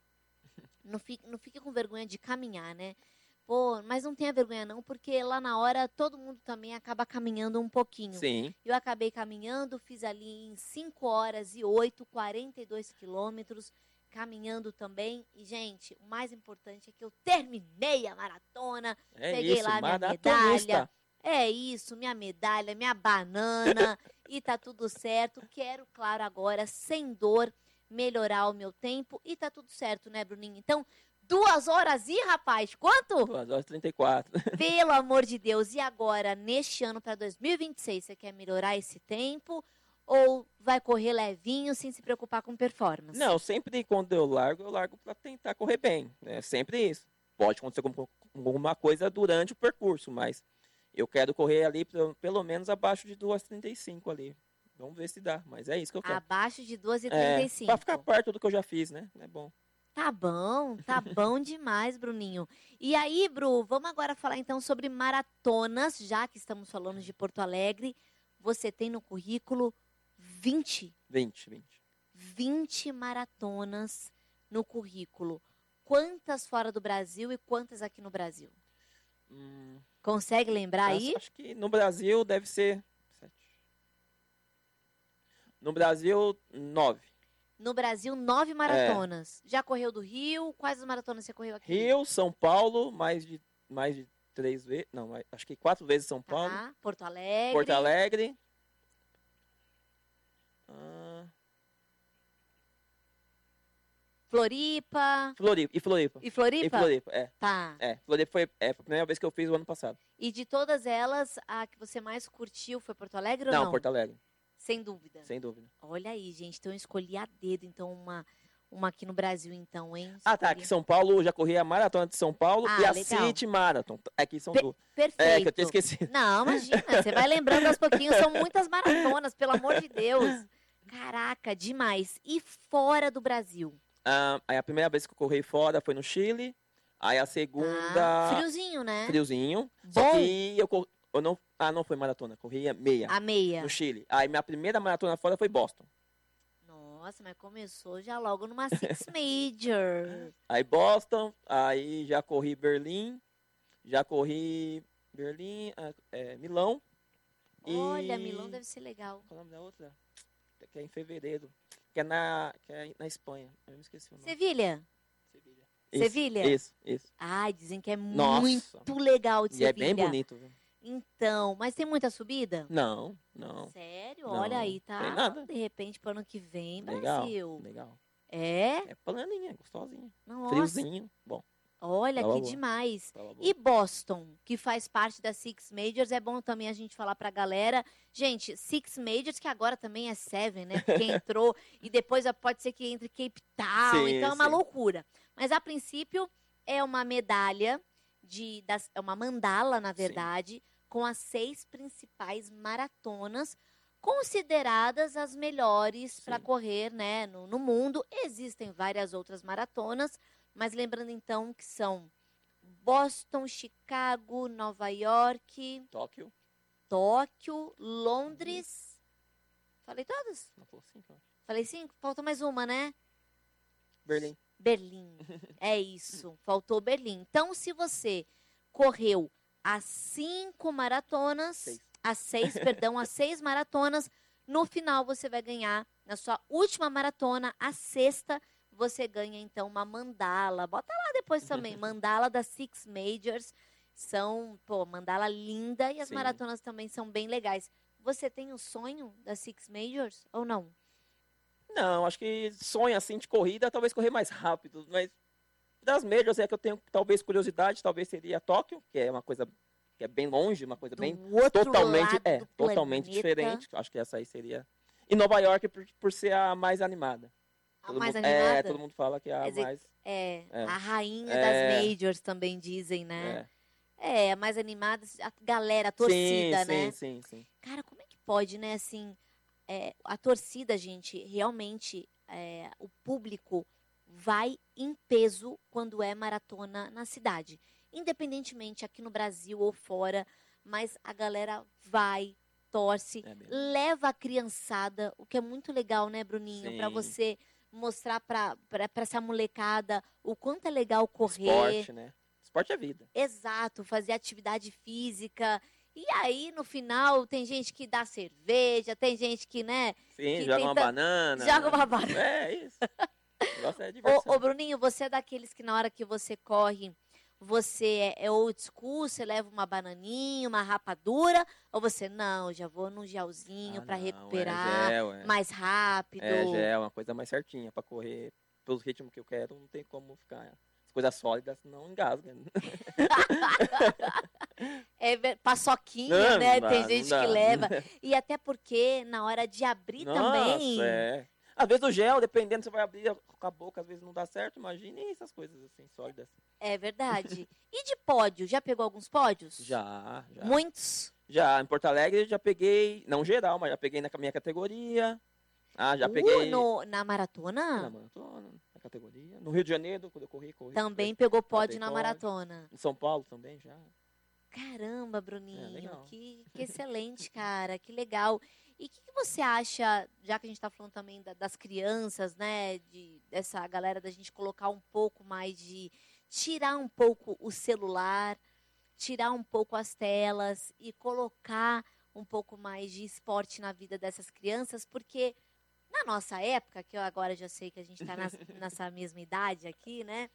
Não fique, não fique com vergonha de caminhar, né? Pô, mas não tenha vergonha não, porque lá na hora todo mundo também acaba caminhando um pouquinho. Sim. Eu acabei caminhando, fiz ali em cinco horas e oito, quarenta e dois quilômetros, caminhando também. E, gente, o mais importante é que eu terminei a maratona, É peguei isso, lá minha maratonista. medalha. É isso, minha medalha, minha banana, e tá tudo certo. Quero, claro, agora, sem dor, melhorar o meu tempo. E tá tudo certo, né, Bruninho? Então, duas horas e, rapaz, quanto? duas horas e trinta e quatro. Pelo amor de Deus. E agora, neste ano, para dois mil e vinte e seis, você quer melhorar esse tempo? Ou vai correr levinho, sem se preocupar com performance? Não, sempre quando eu largo, eu largo para tentar correr bem. É sempre isso. Pode acontecer algum- alguma coisa durante o percurso, mas eu quero correr ali pelo, pelo menos abaixo de duas horas e trinta e cinco ali. Vamos ver se dá, mas é isso que eu quero. Abaixo de duas e trinta e É, cinco. para ficar perto do que eu já fiz, né? É bom. Tá bom, tá bom demais, Bruninho. E aí, Bru, vamos agora falar então sobre maratonas, já que estamos falando de Porto Alegre. Você tem no currículo vinte? vinte, vinte. vinte maratonas no currículo. Quantas fora do Brasil e quantas aqui no Brasil? Hum, Consegue lembrar acho, aí? acho que no Brasil deve ser... sete. No Brasil, nove. No Brasil, nove maratonas. Já correu do Rio? Quais as maratonas você correu aqui? Rio, São Paulo, mais de, mais de três vezes... Não, mais- acho que quatro vezes São Paulo. Tá. Porto Alegre. Porto Alegre. Ah, Floripa. Floripa. E Floripa. E Floripa? E Floripa, é. Tá. É, Floripa foi, é, foi a primeira vez que eu fiz o ano passado. E de todas elas, a que você mais curtiu foi Porto Alegre ou Não, não? Porto Alegre, Sem dúvida. sem dúvida. Olha aí, gente. Então eu escolhi a dedo, então, uma, uma aqui no Brasil, então, hein? Ah, tá. Escolhi. Aqui em São Paulo, eu já corri a Maratona de São Paulo Ah, e a legal. City Marathon. Aqui são Pe- duas. Perfeito. É, que eu tinha esquecido. Não, imagina, você vai lembrando aos pouquinhos, são muitas maratonas, pelo amor de Deus. Caraca, demais. E fora do Brasil? Ah, aí a primeira vez que eu corri fora foi no Chile. Aí a segunda... Ah, friozinho, né? Friozinho. Só Bom. que eu, cor- eu não... Ah, não foi maratona. Corria meia. A meia. No Chile. Aí minha primeira maratona fora foi Boston. Nossa, mas começou já logo numa Six Major. Aí Boston, aí já corri Berlim, já corri Berlim, ah, é, Milão. e- Olha, Milão deve ser legal. Qual é o nome da outra? Que é em fevereiro. Que é na, que é na Espanha. Eu me esqueci o nome. Sevilha? Sevilha. Sevilha? Isso, isso. Ai, dizem que é Nossa. muito legal de E é Sevilha. bem bonito, viu? Então, mas tem muita subida? Não, não. Sério? Não, Olha aí, tá? tem nada. De repente, pro ano que vem, Legal, Brasil. legal. É? É planinha, gostosinha. Nossa. Friozinho, bom. Olha, Tava que boa. demais. Tava bom. E Boston, que faz parte da Six Majors, é bom também a gente falar pra galera. Gente, Six Majors, que agora também é Seven, né? Porque entrou e depois pode ser que entre Cape Town, Sim, então é uma sim. loucura. Mas a princípio é uma medalha, de, das, é uma mandala, na verdade, com as seis principais maratonas consideradas as melhores para Sim. correr, né, no, no mundo. Existem várias outras maratonas, mas lembrando então que são Boston, Chicago, Nova York, Tóquio. Tóquio, Londres. Falei todas? Não falou cinco, eu acho. Falei cinco? Falta mais uma, né? Berlim. Berlim. É isso. Faltou Berlim. Então, se você correu as cinco maratonas, Seis. as seis, perdão, as seis maratonas, no final você vai ganhar, na sua última maratona, a sexta, você ganha, então, uma mandala. Bota lá depois também, mandala das Six Majors. São, pô, mandala linda e as Sim. maratonas também são bem legais. Você tem o sonho das Six Majors ou não? Não, acho que sonho assim de corrida, talvez correr mais rápido, mas das majors é que eu tenho talvez curiosidade, talvez seria Tóquio, que é uma coisa que é bem longe, uma coisa Do bem outro totalmente, lado é, do totalmente planeta. diferente. Acho que essa aí seria. E Nova York por, por ser a mais animada. A Todo mais mundo, animada? É, todo mundo fala que é a Quer dizer, mais. É, É. a rainha É. das majors também dizem, né? É. É, a mais animada, a galera, a torcida, sim, né? Sim, sim, sim. Cara, como é que pode, né, assim, é, a torcida, gente, realmente, é, o público vai em peso quando é maratona na cidade. Independentemente aqui no Brasil ou fora, mas a galera vai, torce, É mesmo. leva a criançada, o que é muito legal, né, Bruninho? Pra Sim. você mostrar pra, pra, pra essa molecada o quanto é legal correr. Esporte, né? Esporte é vida. Exato, fazer atividade física. E aí, no final, tem gente que dá cerveja, tem gente que, né? Sim, Que joga tem uma tan- banana. joga né? uma banana. É isso. O negócio é diversão. Ô, ô, Bruninho, você é daqueles que na hora que você corre, você é, é old school, você leva uma bananinha, uma rapadura, ou você, não, já vou num gelzinho Ah, pra não, recuperar É gel, é. mais rápido. É gel, uma coisa mais certinha pra correr pelos ritmos que eu quero, não tem como ficar as coisas sólidas, não engasga. É ver- paçoquinha, Não, né? não Tem dá, gente não que dá. leva. E até porque na hora de abrir também. Nossa, é. Às vezes o gel, dependendo, você vai abrir com a boca, às vezes não dá certo, imagine essas coisas assim, sólidas. É verdade. E de pódio? Já pegou alguns pódios? Já, já. Muitos? Já, em Porto Alegre já peguei, não geral, mas já peguei na minha categoria. Ah, já Uh, peguei no- na na maratona? maratona, na categoria. No Rio de Janeiro, quando eu corri, corri. Também corri. pegou pódio Botei na pódio. maratona. Em São Paulo também já. Caramba, Bruninho. É, legal. que, que excelente, cara. Que legal. E o que, que você acha, já que a gente está falando também da- das crianças, né? De, dessa galera da gente colocar um pouco mais de. Tirar um pouco o celular, tirar um pouco as telas e colocar um pouco mais de esporte na vida dessas crianças, porque na nossa época, que eu agora já sei que a gente está nessa mesma idade aqui, né?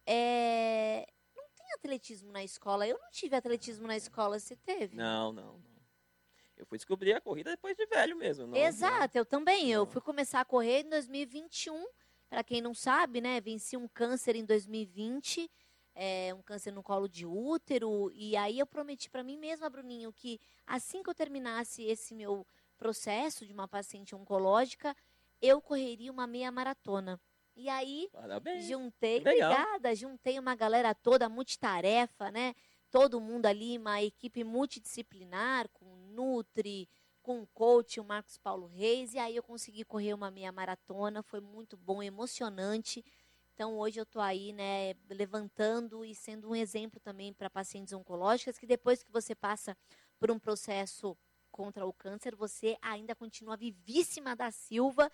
É, não tem atletismo na escola. Eu não tive atletismo na escola, você teve? Não, não, não. Eu fui descobrir a corrida depois de velho mesmo. Não, Exato, eu também. Eu não. fui começar a correr em dois mil e vinte e um. Para quem não sabe, né? Venci um câncer em dois mil e vinte, é, um câncer no colo de útero. E aí eu prometi para mim mesma, Bruninho, que assim que eu terminasse esse meu processo de uma paciente oncológica, eu correria uma meia maratona. E aí Parabéns. juntei, Legal. obrigada, juntei uma galera toda multitarefa, né? Todo mundo ali, uma equipe multidisciplinar, com Nutri, com o coach, o Marcos Paulo Reis, e aí eu consegui correr uma meia maratona, foi muito bom, emocionante. Então hoje eu tô aí, né, levantando e sendo um exemplo também para pacientes oncológicas, que depois que você passa por um processo contra o câncer, você ainda continua vivíssima da Silva.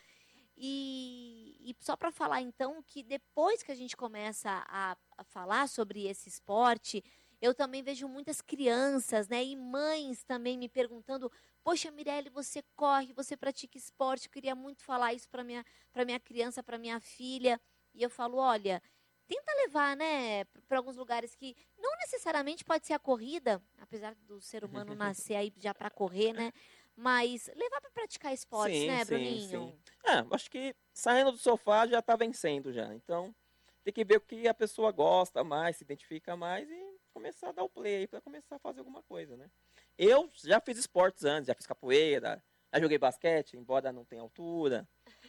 E, e só para falar então que depois que a gente começa a, a falar sobre esse esporte, eu também vejo muitas crianças, né, e mães também me perguntando: poxa, Mirelle, você corre, você pratica esporte, eu queria muito falar isso para minha, para minha criança, para minha filha. E eu falo: olha, tenta levar, né, para alguns lugares que não necessariamente pode ser a corrida, apesar do ser humano nascer aí já para correr, né? Mas levar para praticar esportes, Sim, né, sim, Bruninho? sim. É, acho que saindo do sofá já tá vencendo já. Então, tem que ver o que a pessoa gosta mais, se identifica mais e começar a dar o play aí pra começar a fazer alguma coisa, né? Eu já fiz esportes antes, já fiz capoeira, já joguei basquete, embora não tenha altura.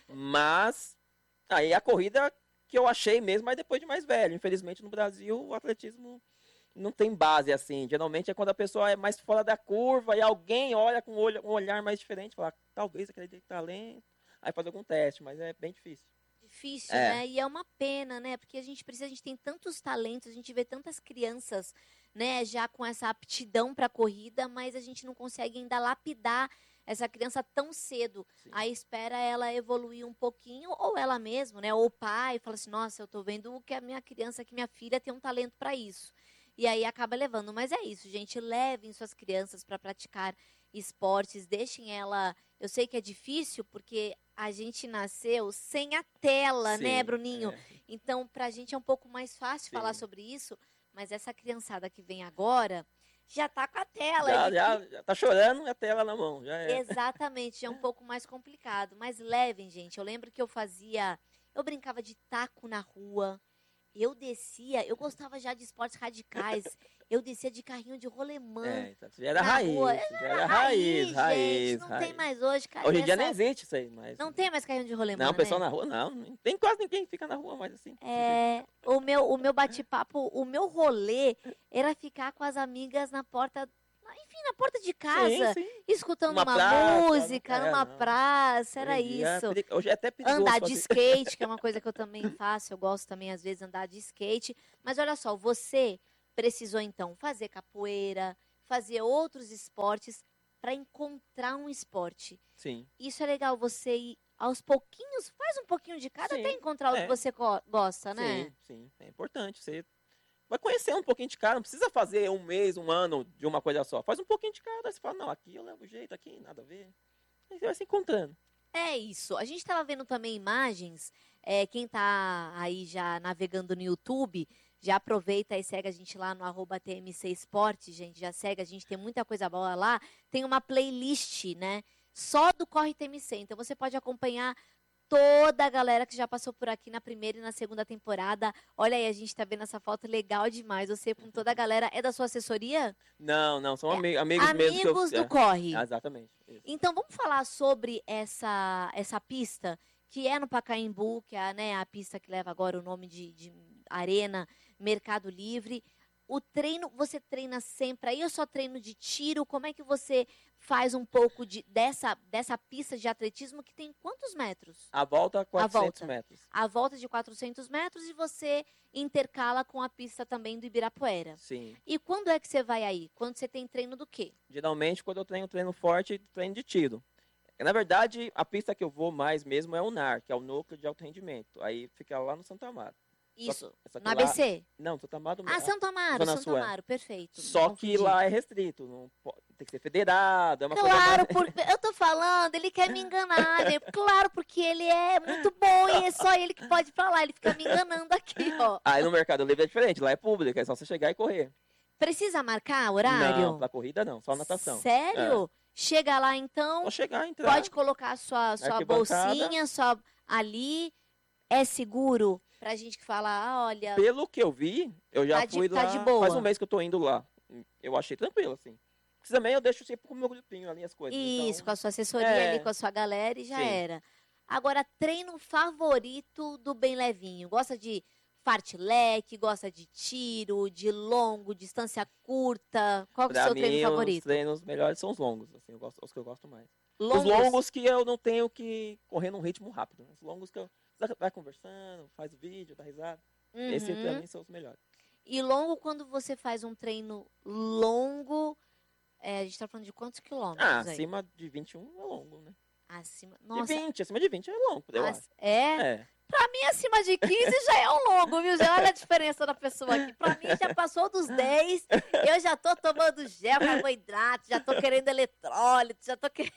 Mas aí a corrida que eu achei mesmo, mas depois de mais velho. Infelizmente no Brasil o atletismo não tem base assim. Geralmente é quando a pessoa é mais fora da curva e alguém olha com um olho- um olhar mais diferente, fala, talvez aquele tem talento, aí faz algum teste, mas é bem difícil. Difícil, É. né? E é uma pena, né? Porque a gente precisa, a gente tem tantos talentos, a gente vê tantas crianças, né, já com essa aptidão para corrida, mas a gente não consegue ainda lapidar essa criança tão cedo. Sim. Aí espera ela evoluir um pouquinho, ou ela mesma, né? Ou o pai, fala assim: nossa, eu tô vendo que a minha criança, que minha filha tem um talento para isso. E aí acaba levando. Mas é isso, gente. Levem suas crianças para praticar esportes, deixem ela. Eu sei que é difícil, porque a gente nasceu sem a tela, né, Sim, Bruninho? é. Então, pra gente é um pouco mais fácil Sim. falar sobre isso, mas essa criançada que vem agora já tá com a tela. Já, ele já, já tá chorando e a tela na mão, já é. Exatamente, é um pouco mais complicado. Mas levem, gente. Eu lembro que eu fazia. Eu brincava de taco na rua. Eu descia, eu gostava já de esportes radicais. Eu descia de carrinho de rolemã. É, então, já era na raiz, rua. já era raiz, raiz, gente. Não raiz. tem mais hoje, cara. Hoje em dia nem essa- existe isso aí, mas... Não tem mais carrinho de rolemã, Não, o pessoal né? na rua não, não tem quase ninguém que fica na rua mais assim. É, o meu, o meu bate-papo, o meu rolê era ficar com as amigas na porta, enfim, na porta de casa, Sim, sim. escutando Numa uma praça, música, é, numa não. praça, era Hoje em dia é isso. peri- Hoje é até perigoso Andar de fazer- skate, que é uma coisa que eu também faço, eu gosto também às vezes andar de skate. Mas olha só, você precisou então fazer capoeira, fazer outros esportes para encontrar um esporte. Sim. Isso é legal, você ir aos pouquinhos, faz um pouquinho de cada Sim, até encontrar o é. que você go- gosta, né? Sim, sim, é importante. Você vai conhecer um pouquinho de cada, não precisa fazer um mês, um ano de uma coisa só. Faz um pouquinho de cada, aí você fala, não, aqui eu levo jeito, aqui nada a ver. Aí você vai se encontrando. É isso. A gente estava vendo também imagens. É, quem tá aí já navegando no YouTube, já aproveita e segue a gente lá no arroba T M C Esporte, gente. Já segue, a gente tem muita coisa boa lá. Tem uma playlist, né? Só do Corre T M C. Então você pode acompanhar toda a galera que já passou por aqui na primeira e na segunda temporada. Olha aí, a gente tá vendo essa foto legal demais. Você com toda a galera. É da sua assessoria? Não, não, são É, ami- amigos, mesmo que eu... Amigos do é, Corre. exatamente. Isso. Então, vamos falar sobre essa, essa pista, que é no Pacaembu, que é a, né, a pista que leva agora o nome de, de Arena Mercado Livre. O treino, você treina sempre aí ou só treino de tiro? Como é que você faz um pouco de, dessa, dessa pista de atletismo que tem quantos metros? A volta, quatrocentos volta. metros. A volta de quatrocentos metros e você intercala com a pista também do Ibirapuera. Sim. E quando é que você vai aí? Quando você tem treino do quê? Geralmente, quando eu treino treino forte, treino de tiro. Na verdade, a pista que eu vou mais mesmo é o N A R, que é o Núcleo de Alto Rendimento. Aí fica lá no Santo Amaro. Isso, Só que no lá- A B C. Não, Santo Amaro Ah, Santo Amaro, Zona Santo Sul, é. Amaro, perfeito. Só Confundi. que lá é restrito, não pode- tem que ser federado, é uma coisa Claro, mais... porque eu tô falando, ele quer me enganar, né? Claro, porque ele é muito bom e é só ele que pode ir pra lá, ele fica me enganando aqui, ó. Aí no Mercado Livre é diferente, lá é público, é só você chegar e correr. Precisa marcar horário? Não, pra corrida não, só natação. Sério? Chega lá então, Só chegar e entrar. pode colocar a sua, sua Arquibancada. bolsinha, sua ali, é seguro pra gente que fala, ah, olha, Pelo que eu vi, eu já Tá de- fui tá lá, de boa. faz um mês que eu tô indo lá. Eu achei tranquilo, assim. Porque também eu deixo sempre com o meu grupinho ali as coisas. isso, então... com a sua assessoria é. ali, com a sua galera e já Sim. era. Agora, treino favorito do Bem Levinho? Gosta de fartlek, gosta de tiro, de longo, distância curta? Qual que é o Pra seu mim, treino os favorito? treinos melhores são os longos, assim, eu gosto, os que eu gosto mais. Longos? Os longos que eu não tenho que correr num ritmo rápido. Né? Os longos que eu você vai conversando, faz o vídeo, dá risada. Esses pra Uhum. mim são os melhores. E longo, quando você faz um treino longo, é, a gente tá falando de quantos quilômetros Ah, aí? acima de vinte e um é longo, né? Acima. De Nossa, vinte, acima de vinte é longo, eu as- acho. é? É. Pra mim, acima de quinze já é um longo, viu? Já olha a diferença da pessoa aqui. Pra mim, já passou dos dez, eu já tô tomando gel, carboidrato, já tô querendo eletrólito, já tô querendo...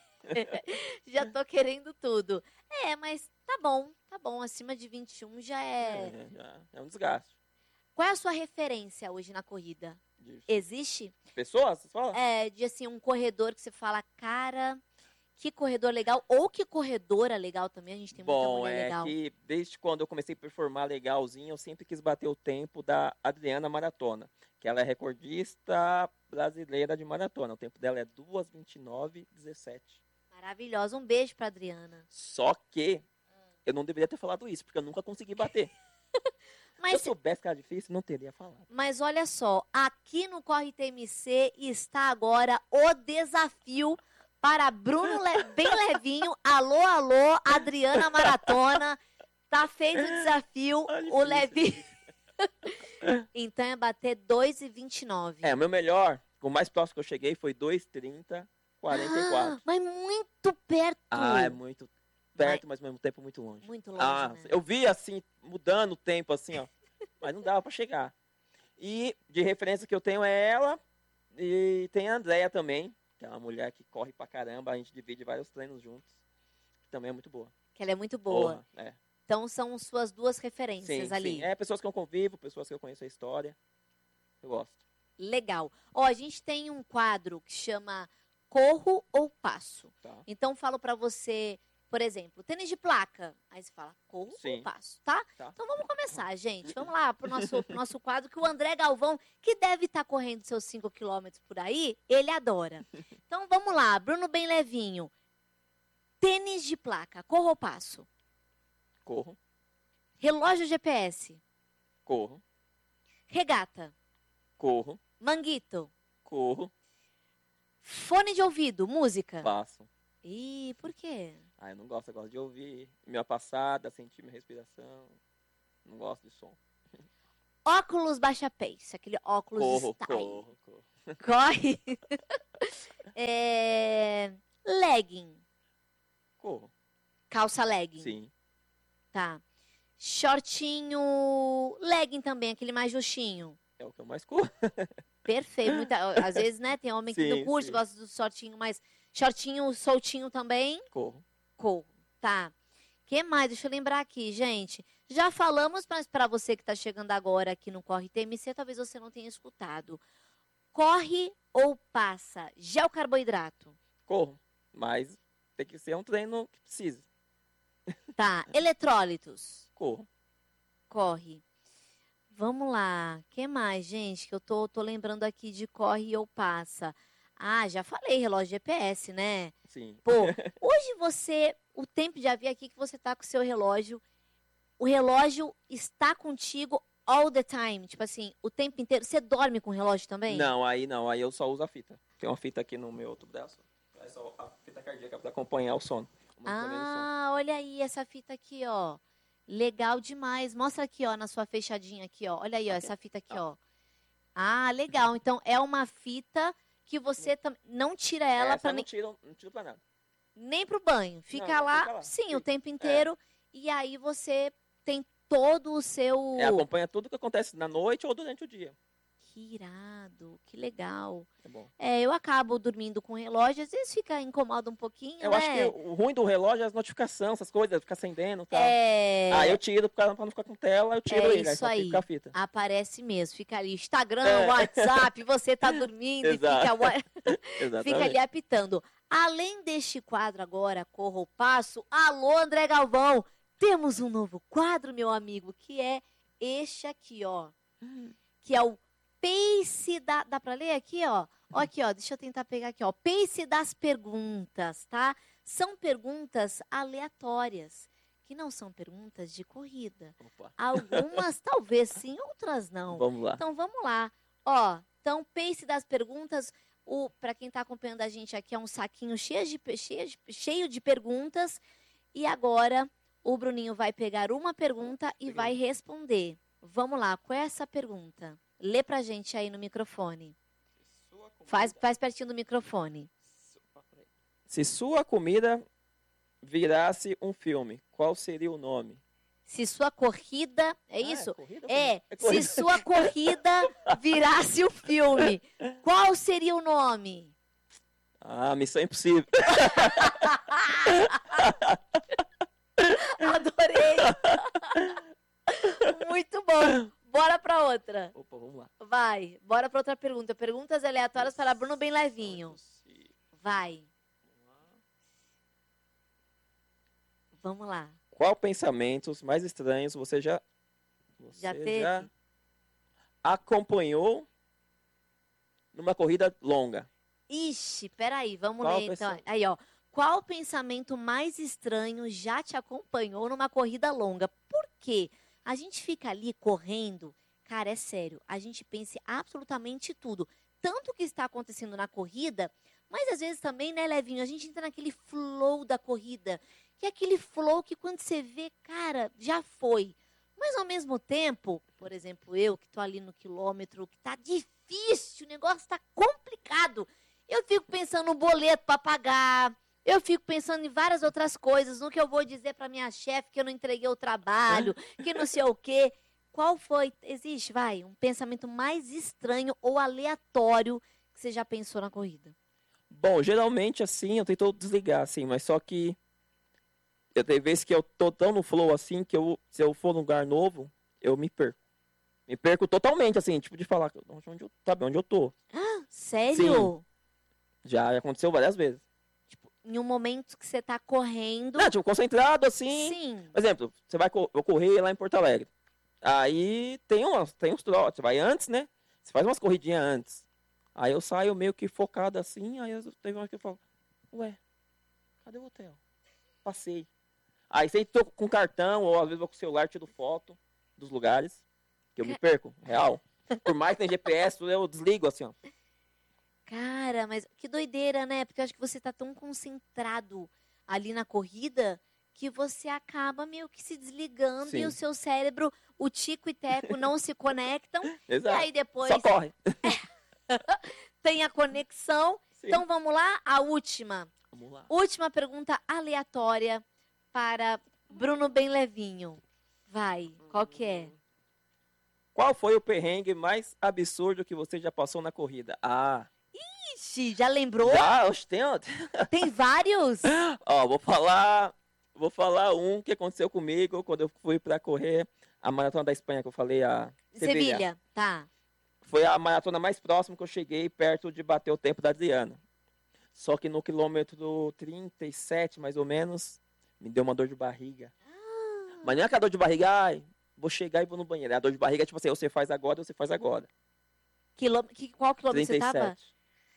já tô querendo tudo. É, mas tá bom, tá bom. Acima de vinte e um já é... É, já é um desgaste. Qual é a sua referência hoje na corrida? De Existe? pessoas, você fala? É, de assim, um corredor que você fala, cara, que corredor legal, ou que corredora legal também, a gente tem muita Bom, mulher é legal. que desde quando eu comecei a performar legalzinho, eu sempre quis bater o tempo da Adriana Maratona, que ela é recordista brasileira de maratona. O tempo dela é duas, vinte e nove, dezessete. Maravilhosa, um beijo pra Adriana. Só que eu não deveria ter falado isso, porque eu nunca consegui bater. Se eu Mas, soubesse que era difícil, não teria falado. mas olha só, aqui no Corre T M C está agora o desafio para Bruno Le- Bem Levinho. Alô, alô, Adriana Maratona. Tá feito o desafio, Ah, o difícil, Levinho. Então é bater dois e vinte e nove. É, o meu melhor, o mais próximo que eu cheguei foi dois, trinta, quarenta e quatro. Ah, mas muito perto. Ah, é muito perto, mas ao mesmo tempo muito longe. Muito longe, Ah, né? eu vi assim, mudando o tempo, assim, ó. Mas não dava pra chegar. E de referência que eu tenho é ela. E tem a Andrea também, que é uma mulher que corre pra caramba. A gente divide vários treinos juntos. Que também é muito boa. Que ela é muito boa. Porra, é. Então são suas duas referências Sim, ali. sim. É pessoas que eu convivo, pessoas que eu conheço a história. Eu gosto. Legal. Ó, a gente tem um quadro que chama Corro ou Passo. Tá. Então falo pra você, por exemplo, tênis de placa. Aí você fala corro ou Sim. passo, tá? Tá. Então vamos começar, gente. Vamos lá pro nosso, pro nosso quadro que o André Galvão, que deve estar correndo seus cinco quilômetros por aí, ele adora. Então vamos lá, Bruno Bem Levinho. Tênis de placa, corro ou passo? Corro, Relógio G P S, corro, regata, corro, manguito, corro, fone de ouvido, música. passo. Ih, por quê? Ah, eu não gosto, eu gosto de ouvir minha passada, sentir minha respiração. Não gosto de som. Óculos baixa pace, aquele óculos Corro, style. corro, corro. Corre. É, legging, Corro, calça legging. sim. Tá. Shortinho, legging também, aquele mais justinho. É o que eu mais corro. Perfeito. Muita- às vezes, né, tem homem que Sim, não curte, sim. gosta do shortinho, mas shortinho soltinho também, Corro. corro. Tá. Que mais? Deixa eu lembrar aqui, gente. Já falamos, mas para você que está chegando agora aqui no Corre T M C, talvez você não tenha escutado. Corre ou passa? Gel carboidrato. Corro. Mas tem que ser um treino que precisa. Tá. Eletrólitos. Corro. Corre. Vamos lá. Que mais, gente? Que eu tô, tô lembrando aqui de corre ou passa. Ah, já falei, relógio G P S, né? Sim. Pô, hoje você, o tempo já vi aqui que você tá com o seu relógio. O relógio está contigo all the time. Tipo assim, o tempo inteiro. Você dorme com o relógio também? Não, aí não. Aí eu só uso a fita. Tem uma fita aqui no meu outro braço. É só a fita cardíaca para acompanhar o sono. o monitoramento do sono. Ah, olha aí essa fita aqui, ó. Legal demais. Mostra aqui, ó, na sua fechadinha aqui, ó. Olha aí, ó, Aqui. essa fita aqui, ó. Ah, legal. Então é uma fita que você tam- não tira ela Essa para eu não tiro, não tiro pra nada. Nem pro banho. Fica, Não, lá, fica lá, sim, fica. o tempo inteiro. E aí você tem todo o seu... É, acompanha tudo que acontece na noite ou durante o dia. Que irado, que legal. É bom. É, eu acabo dormindo com relógio, às vezes fica incomoda um pouquinho, Eu né? acho que o ruim do relógio é as notificações, essas coisas, ficar acendendo e tal. É... Ah, eu tiro pra pra não ficar com tela, eu tiro É ele, isso só aí. fica a fita. Aparece mesmo, fica ali Instagram, É. WhatsApp, você tá dormindo e fica, Exato. wa- Exatamente. fica ali apitando. Além deste quadro agora, Corra ou Passo, alô André Galvão, temos um novo quadro, meu amigo, que é este aqui, ó. Que é o Pace da... Dá pra ler aqui, ó? Ó aqui, ó, deixa eu tentar pegar aqui, ó. Pace das perguntas, tá? São perguntas aleatórias, que não são perguntas de corrida. Opa. Algumas talvez sim, outras não. Vamos lá. Então vamos lá. Ó, então Pace das perguntas, o para quem está acompanhando a gente aqui é um saquinho cheio de, pe- cheio de cheio de perguntas e agora o Bruninho vai pegar uma pergunta e vai responder. Vamos lá, qual é essa pergunta? Lê pra gente aí no microfone. Faz, faz pertinho do microfone. Se sua comida virasse um filme, qual seria o nome? Se sua corrida, é Ah, isso? corrida, É, é se corrida. sua corrida virasse um filme, qual seria o nome? Ah, Missão Impossível. Adorei! Muito bom. Bora pra outra. Opa, vamos lá. Vai, bora pra outra pergunta. Perguntas aleatórias para Bruno bem levinho. Vai. Vamos lá. Qual pensamentos mais estranhos você já você Já teve? já acompanhou numa corrida longa? Ixi, peraí, vamos Qual ler então. pensa- Aí, ó. Qual pensamento mais estranho já te acompanhou numa corrida longa? Por quê? A gente fica ali correndo, cara, é sério, a gente pensa em absolutamente tudo. Tanto que está acontecendo na corrida, mas às vezes também, né, Levinho, a gente entra naquele flow da corrida, que é aquele flow que quando você vê, cara, já foi. Mas ao mesmo tempo, por exemplo, eu que tô ali no quilômetro, que tá difícil, o negócio tá complicado. Eu fico pensando no boleto para pagar, eu fico pensando em várias outras coisas, no que eu vou dizer para minha chefe que eu não entreguei o trabalho, que não sei o quê. Qual foi, existe, vai, um pensamento mais estranho ou aleatório que você já pensou na corrida? Bom, geralmente assim, eu tento desligar assim, mas só que eu tenho vezes que eu tô tão no flow assim que eu, se eu for num lugar novo, eu me perco. Me perco totalmente assim, tipo de falar, onde eu, sabe, onde eu tô. Sério? Já aconteceu várias vezes. Tipo, em um momento que você tá correndo. Não, tipo, concentrado assim. Sim. Por exemplo, você vai co- eu correr lá em Porto Alegre. Aí tem umas, tem uns trotes, você vai antes, né? Você faz umas corridinhas antes. Aí eu saio meio que focado assim, aí eu teve uma que eu falo, ué, cadê o hotel? Passei. Aí sempre tô com cartão, ou às vezes vou com o celular, tiro foto dos lugares, que eu me perco, real. Por mais que tem G P S, tudo eu desligo assim, ó. Cara, mas que doideira, né? Porque eu acho que você tá tão concentrado ali na corrida que você acaba meio que se desligando e Sim. o seu cérebro, o tico e teco não se conectam. E Exato. aí depois Só corre. tem a conexão. Sim. Então vamos lá, a última. Vamos lá. Última pergunta aleatória para Bruno Bem Levinho. Vai, qual que é? Qual foi o perrengue mais absurdo que você já passou na corrida? Ah, Ixi, já lembrou? já, oxe, tem, Tem vários? ó, vou falar, vou falar um que aconteceu comigo quando eu fui pra correr a maratona da Espanha que eu falei, a Sevilha. Sevilha, tá. Foi a maratona mais próxima que eu cheguei perto de bater o tempo da Adriana. Só que no quilômetro trinta e sete, mais ou menos, me deu uma dor de barriga. Mas não é aquela dor de barriga, ai, vou chegar e vou no banheiro. A dor de barriga é tipo assim, você faz agora, você faz agora. Quilô... Que, qual quilômetro você trinta e tava? sete.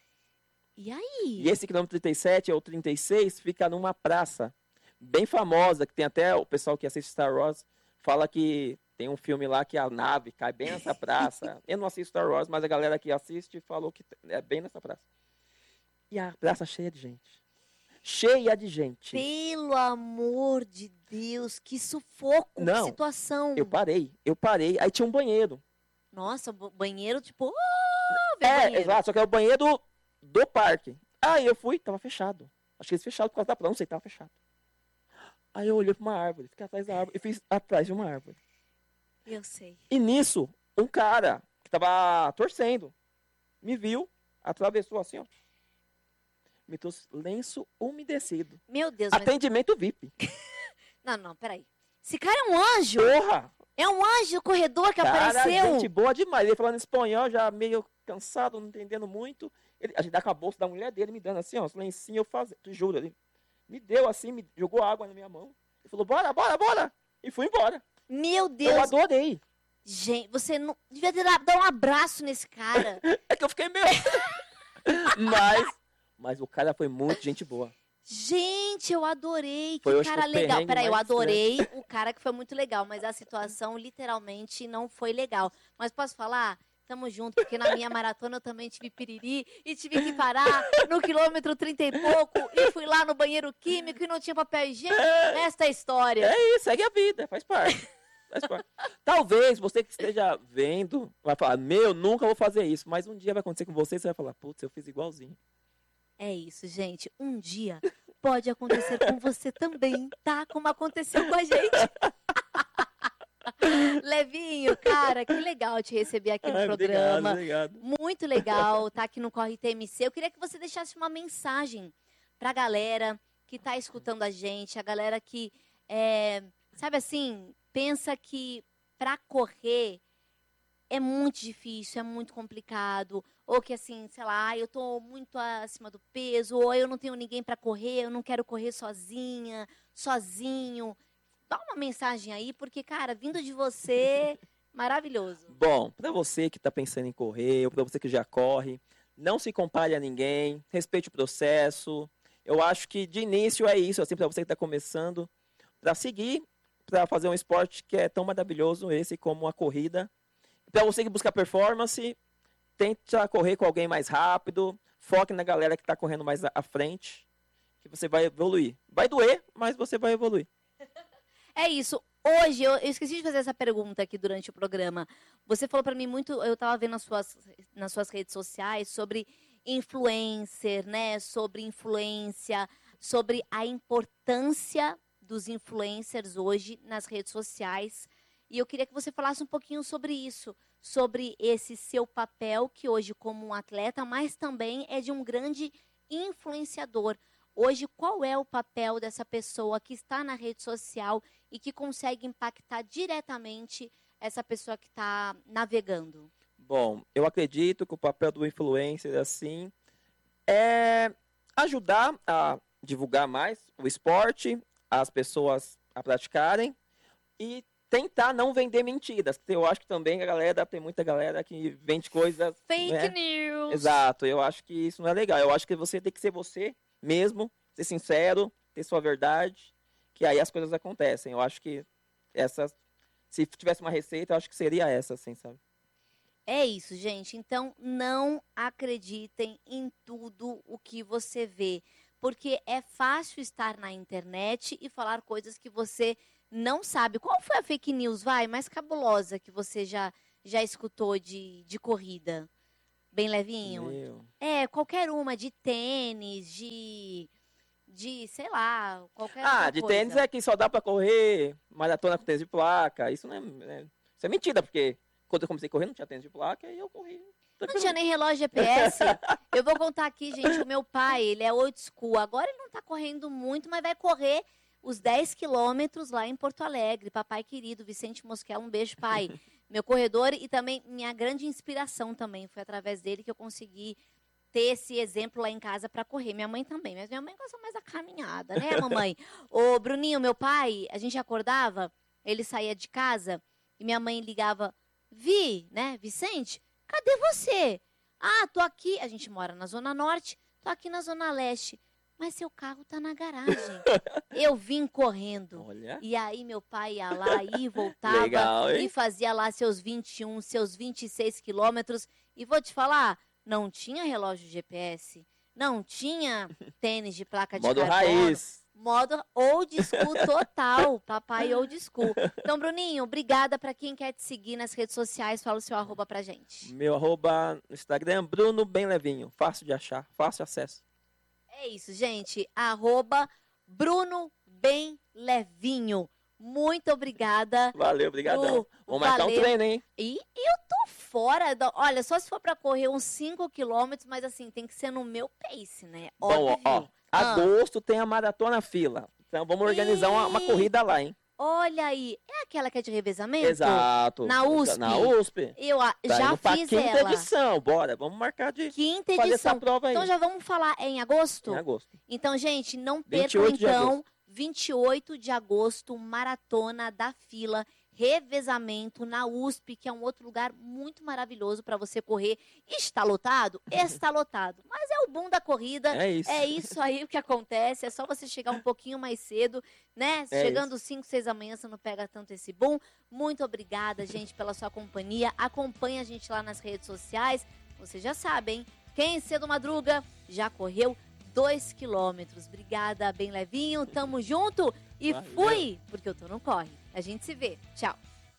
E aí? E esse quilômetro trinta e sete ou trinta e seis fica numa praça bem famosa, que tem até o pessoal que assiste Star Wars, fala que tem um filme lá que a nave cai bem nessa praça. Eu não assisto Star Wars, mas a galera que assiste falou que é bem nessa praça. E a praça cheia de gente. Cheia de gente. Pelo amor de Deus, que sufoco, Não, que situação. Eu parei, eu parei. Aí tinha um banheiro. Nossa, bo- banheiro, tipo, oh, É, banheiro. exato, só que é o banheiro do parque. Aí eu fui, tava fechado. Acho que eles fecharam por causa da prova, não sei, tava fechado. Aí eu olhei pra uma árvore, fiquei atrás da árvore, e fiz atrás de uma árvore. Eu sei. E nisso, um cara que tava torcendo, me viu, atravessou assim, ó. Me trouxe lenço umedecido. Meu Deus, mas... Atendimento V I P. Não, não, peraí. Esse cara é um anjo. Porra! É um anjo do corredor que Cara, apareceu. gente boa demais. Ele falando espanhol, já meio cansado, não entendendo muito. Ele, a gente dá com a bolsa da mulher dele, me dando assim, ó, os lencinhos, eu fazia, tu juro, ele me deu assim, me jogou água na minha mão. Ele falou, bora, bora, bora. E fui embora. Meu Deus. Eu adorei. Gente, você não devia ter dado um abraço nesse cara. É que eu fiquei meio... mas, mas o cara foi muito gente boa. Gente, eu adorei. Que Foi, acho cara que o legal. perrengue Peraí, eu mais adorei o cara que foi muito legal, mas a situação literalmente não foi legal. Mas posso falar? Tamo junto, porque na minha maratona eu também tive piriri e tive que parar no quilômetro trinta e pouco e fui lá no banheiro químico e não tinha papel higiênico. Esta é a história. É isso, segue a vida, faz parte. Faz parte. Talvez você que esteja vendo vai falar, meu, nunca vou fazer isso. Mas um dia vai acontecer com você e você vai falar, putz, eu fiz igualzinho. É isso, gente. Um dia pode acontecer com você também, tá? Como aconteceu com a gente. Levinho, cara, que legal te receber aqui no Ai, programa. Obrigado, obrigado. Muito legal tá aqui no Corre T M C. Eu queria que você deixasse uma mensagem pra galera que tá escutando a gente, a galera que, é, sabe assim, pensa que pra correr é muito difícil, é muito complicado, ou que assim, sei lá, eu tô muito acima do peso, ou eu não tenho ninguém pra correr, eu não quero correr sozinha, sozinho. Dá uma mensagem aí, porque, cara, vindo de você, maravilhoso. Bom, pra você que tá pensando em correr, ou pra você que já corre, não se compare a ninguém, respeite o processo. Eu acho que de início é isso, assim, pra você que tá começando, pra seguir, pra fazer um esporte que é tão maravilhoso esse como a corrida. Pra você que busca performance, tenta correr com alguém mais rápido, foque na galera que tá correndo mais à frente, que você vai evoluir. Vai doer, mas você vai evoluir. É isso. Hoje, eu, eu esqueci de fazer essa pergunta aqui durante o programa. Você falou pra mim muito, eu tava vendo nas suas, nas suas redes sociais sobre influencer, né? Sobre influência, sobre a importância dos influencers hoje nas redes sociais. E eu queria que você falasse um pouquinho sobre isso, sobre esse seu papel, que hoje como um atleta, mas também é de um grande influenciador. Hoje, qual é o papel dessa pessoa que está na rede social e que consegue impactar diretamente essa pessoa que está navegando? Bom, eu acredito que o papel do influencer, assim, é ajudar a divulgar mais o esporte, as pessoas a praticarem e tentar não vender mentiras. Eu acho que também a galera, tem muita galera que vende coisas... Fake né? news! Exato, eu acho que isso não é legal. Eu acho que você tem que ser você mesmo, ser sincero, ter sua verdade, que aí as coisas acontecem. Eu acho que essa, se tivesse uma receita, eu acho que seria essa, assim, sabe? É isso, gente. Então, não acreditem em tudo o que você vê, porque é fácil estar na internet e falar coisas que você não sabe. Qual foi a fake news, vai, mais cabulosa que você já, já escutou de, de corrida? Bem levinho? Meu. É, qualquer uma, de tênis, de, de sei lá, qualquer Ah, outra de coisa. tênis é que só dá pra correr maratona com tênis de placa. Isso não é, é- isso é mentira, porque quando eu comecei a correr não tinha tênis de placa e eu corri. Não tinha nem relógio G P S. Eu vou contar aqui, gente, o meu pai, ele é old school. Agora ele não tá correndo muito, mas vai correr os dez quilômetros lá em Porto Alegre. Papai querido, Vicente Mosquela, um beijo, pai. Meu corredor e também minha grande inspiração também. Foi através dele que eu consegui ter esse exemplo lá em casa para correr. Minha mãe também, mas minha mãe gosta mais da caminhada, né, mamãe? Ô, Bruninho, meu pai, a gente acordava, ele saía de casa e minha mãe ligava, Vi, né, Vicente, cadê você? Ah, tô aqui, a gente mora na Zona Norte, tô aqui na Zona Leste. Mas seu carro tá na garagem. Eu vim correndo. Olha. E aí meu pai ia lá e voltava Legal, hein? e fazia lá seus vinte e um, seus vinte e seis quilômetros. E vou te falar, não tinha relógio G P S, não tinha tênis de placa de Modo carbono. raiz. Modo old school total, papai old school. Então, Bruninho, obrigada para quem quer te seguir nas redes sociais. Fala o seu arroba pra gente. Meu arroba no Instagram, Bruno Bem Levinho. Fácil de achar, fácil acesso. É isso, gente. Arroba Bruno Bem Levinho. Muito obrigada. Valeu, obrigadão. Bru, Vamos marcar valeu. um treino, hein? E eu tô fora. Da... Olha, só se for pra correr uns cinco quilômetros, mas assim, tem que ser no meu pace, né? Bom, Óbvio. ó, ó, Ah. agosto tem a Maratona Fila. Então vamos organizar uma, uma Ih. corrida lá, hein? Olha aí. É aquela que é de revezamento? Exato. Na U S P? Na U S P. Eu a- Tá já indo pra fiz quinta ela. edição, bora. Vamos marcar de Quinta fazer essa edição. prova aí. Então já vamos falar é em agosto? Em agosto. Então, gente, não vinte e percam oito de então, agosto. vinte e oito de agosto, Maratona da Fila, revezamento na U S P, que é um outro lugar muito maravilhoso para você correr. Está lotado? Está lotado. Mas é o bom da corrida. É isso. É isso aí o que acontece. É só você chegar um pouquinho mais cedo, né? É Chegando cinco, seis da manhã, você não pega tanto esse boom. Muito obrigada, gente, pela sua companhia. Acompanhe a gente lá nas redes sociais. Você já sabe, hein? Quem cedo madruga já correu dois quilômetros. Obrigada, Bem Levinho. Tamo junto. E Valeu. fui, porque eu tô no corre. A gente se vê. Tchau.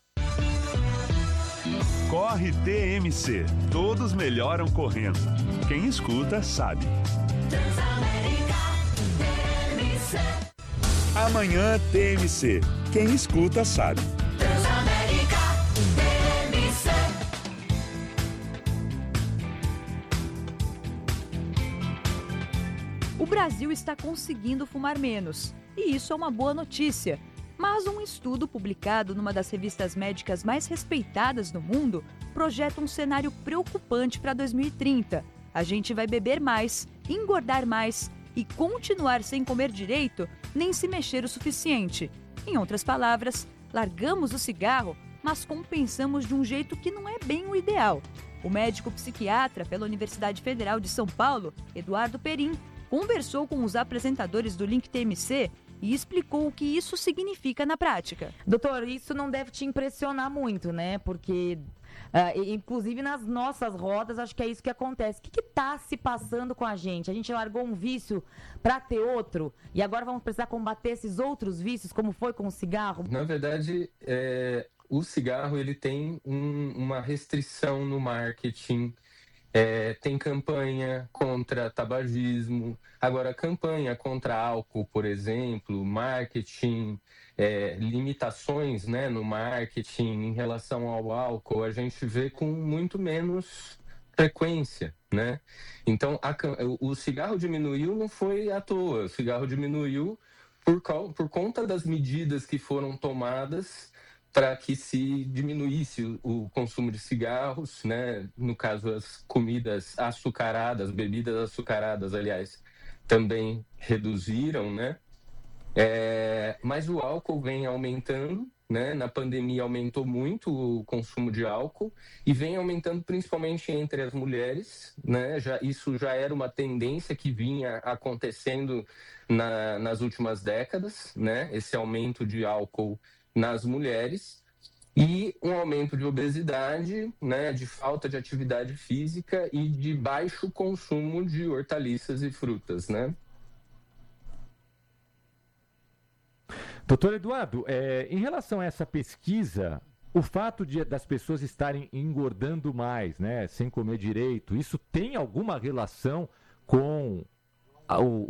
Corre T M C. Todos melhoram correndo. Quem escuta, sabe. Transamérica T M C. Amanhã, T M C. Quem escuta, sabe. Transamérica T M C. O Brasil está conseguindo fumar menos, e isso é uma boa notícia. Mas um estudo publicado numa das revistas médicas mais respeitadas no mundo projeta um cenário preocupante para dois mil e trinta. A gente vai beber mais, engordar mais e continuar sem comer direito, nem se mexer o suficiente. Em outras palavras, largamos o cigarro, mas compensamos de um jeito que não é bem o ideal. O médico psiquiatra pela Universidade Federal de São Paulo, Eduardo Perim, conversou com os apresentadores do Link T M C e explicou o que isso significa na prática. Doutor, isso não deve te impressionar muito, né? Porque, ah, e- inclusive nas nossas rodas, acho que é isso que acontece. O que está se passando com a gente? A gente largou um vício para ter outro e agora vamos precisar combater esses outros vícios, como foi com o cigarro? Na verdade, é, o cigarro ele tem um- uma restrição no marketing. É, tem campanha contra tabagismo, agora campanha contra álcool, por exemplo, marketing, é, limitações, né, no marketing em relação ao álcool, a gente vê com muito menos frequência, né? Então, a cam- o cigarro diminuiu não foi à toa, o cigarro diminuiu por, cau- por conta das medidas que foram tomadas para que se diminuísse o, o consumo de cigarros, né? No caso, as comidas açucaradas, bebidas açucaradas, aliás, também reduziram, né? É, mas o álcool vem aumentando, né? Na pandemia aumentou muito o consumo de álcool e vem aumentando principalmente entre as mulheres, né? Já, isso já era uma tendência que vinha acontecendo na, nas últimas décadas, né? Esse aumento de álcool nas mulheres e um aumento de obesidade, né, de falta de atividade física e de baixo consumo de hortaliças e frutas, né? Doutor Eduardo, é, em relação a essa pesquisa, o fato de, das pessoas estarem engordando mais, né, sem comer direito, isso tem alguma relação com a- o,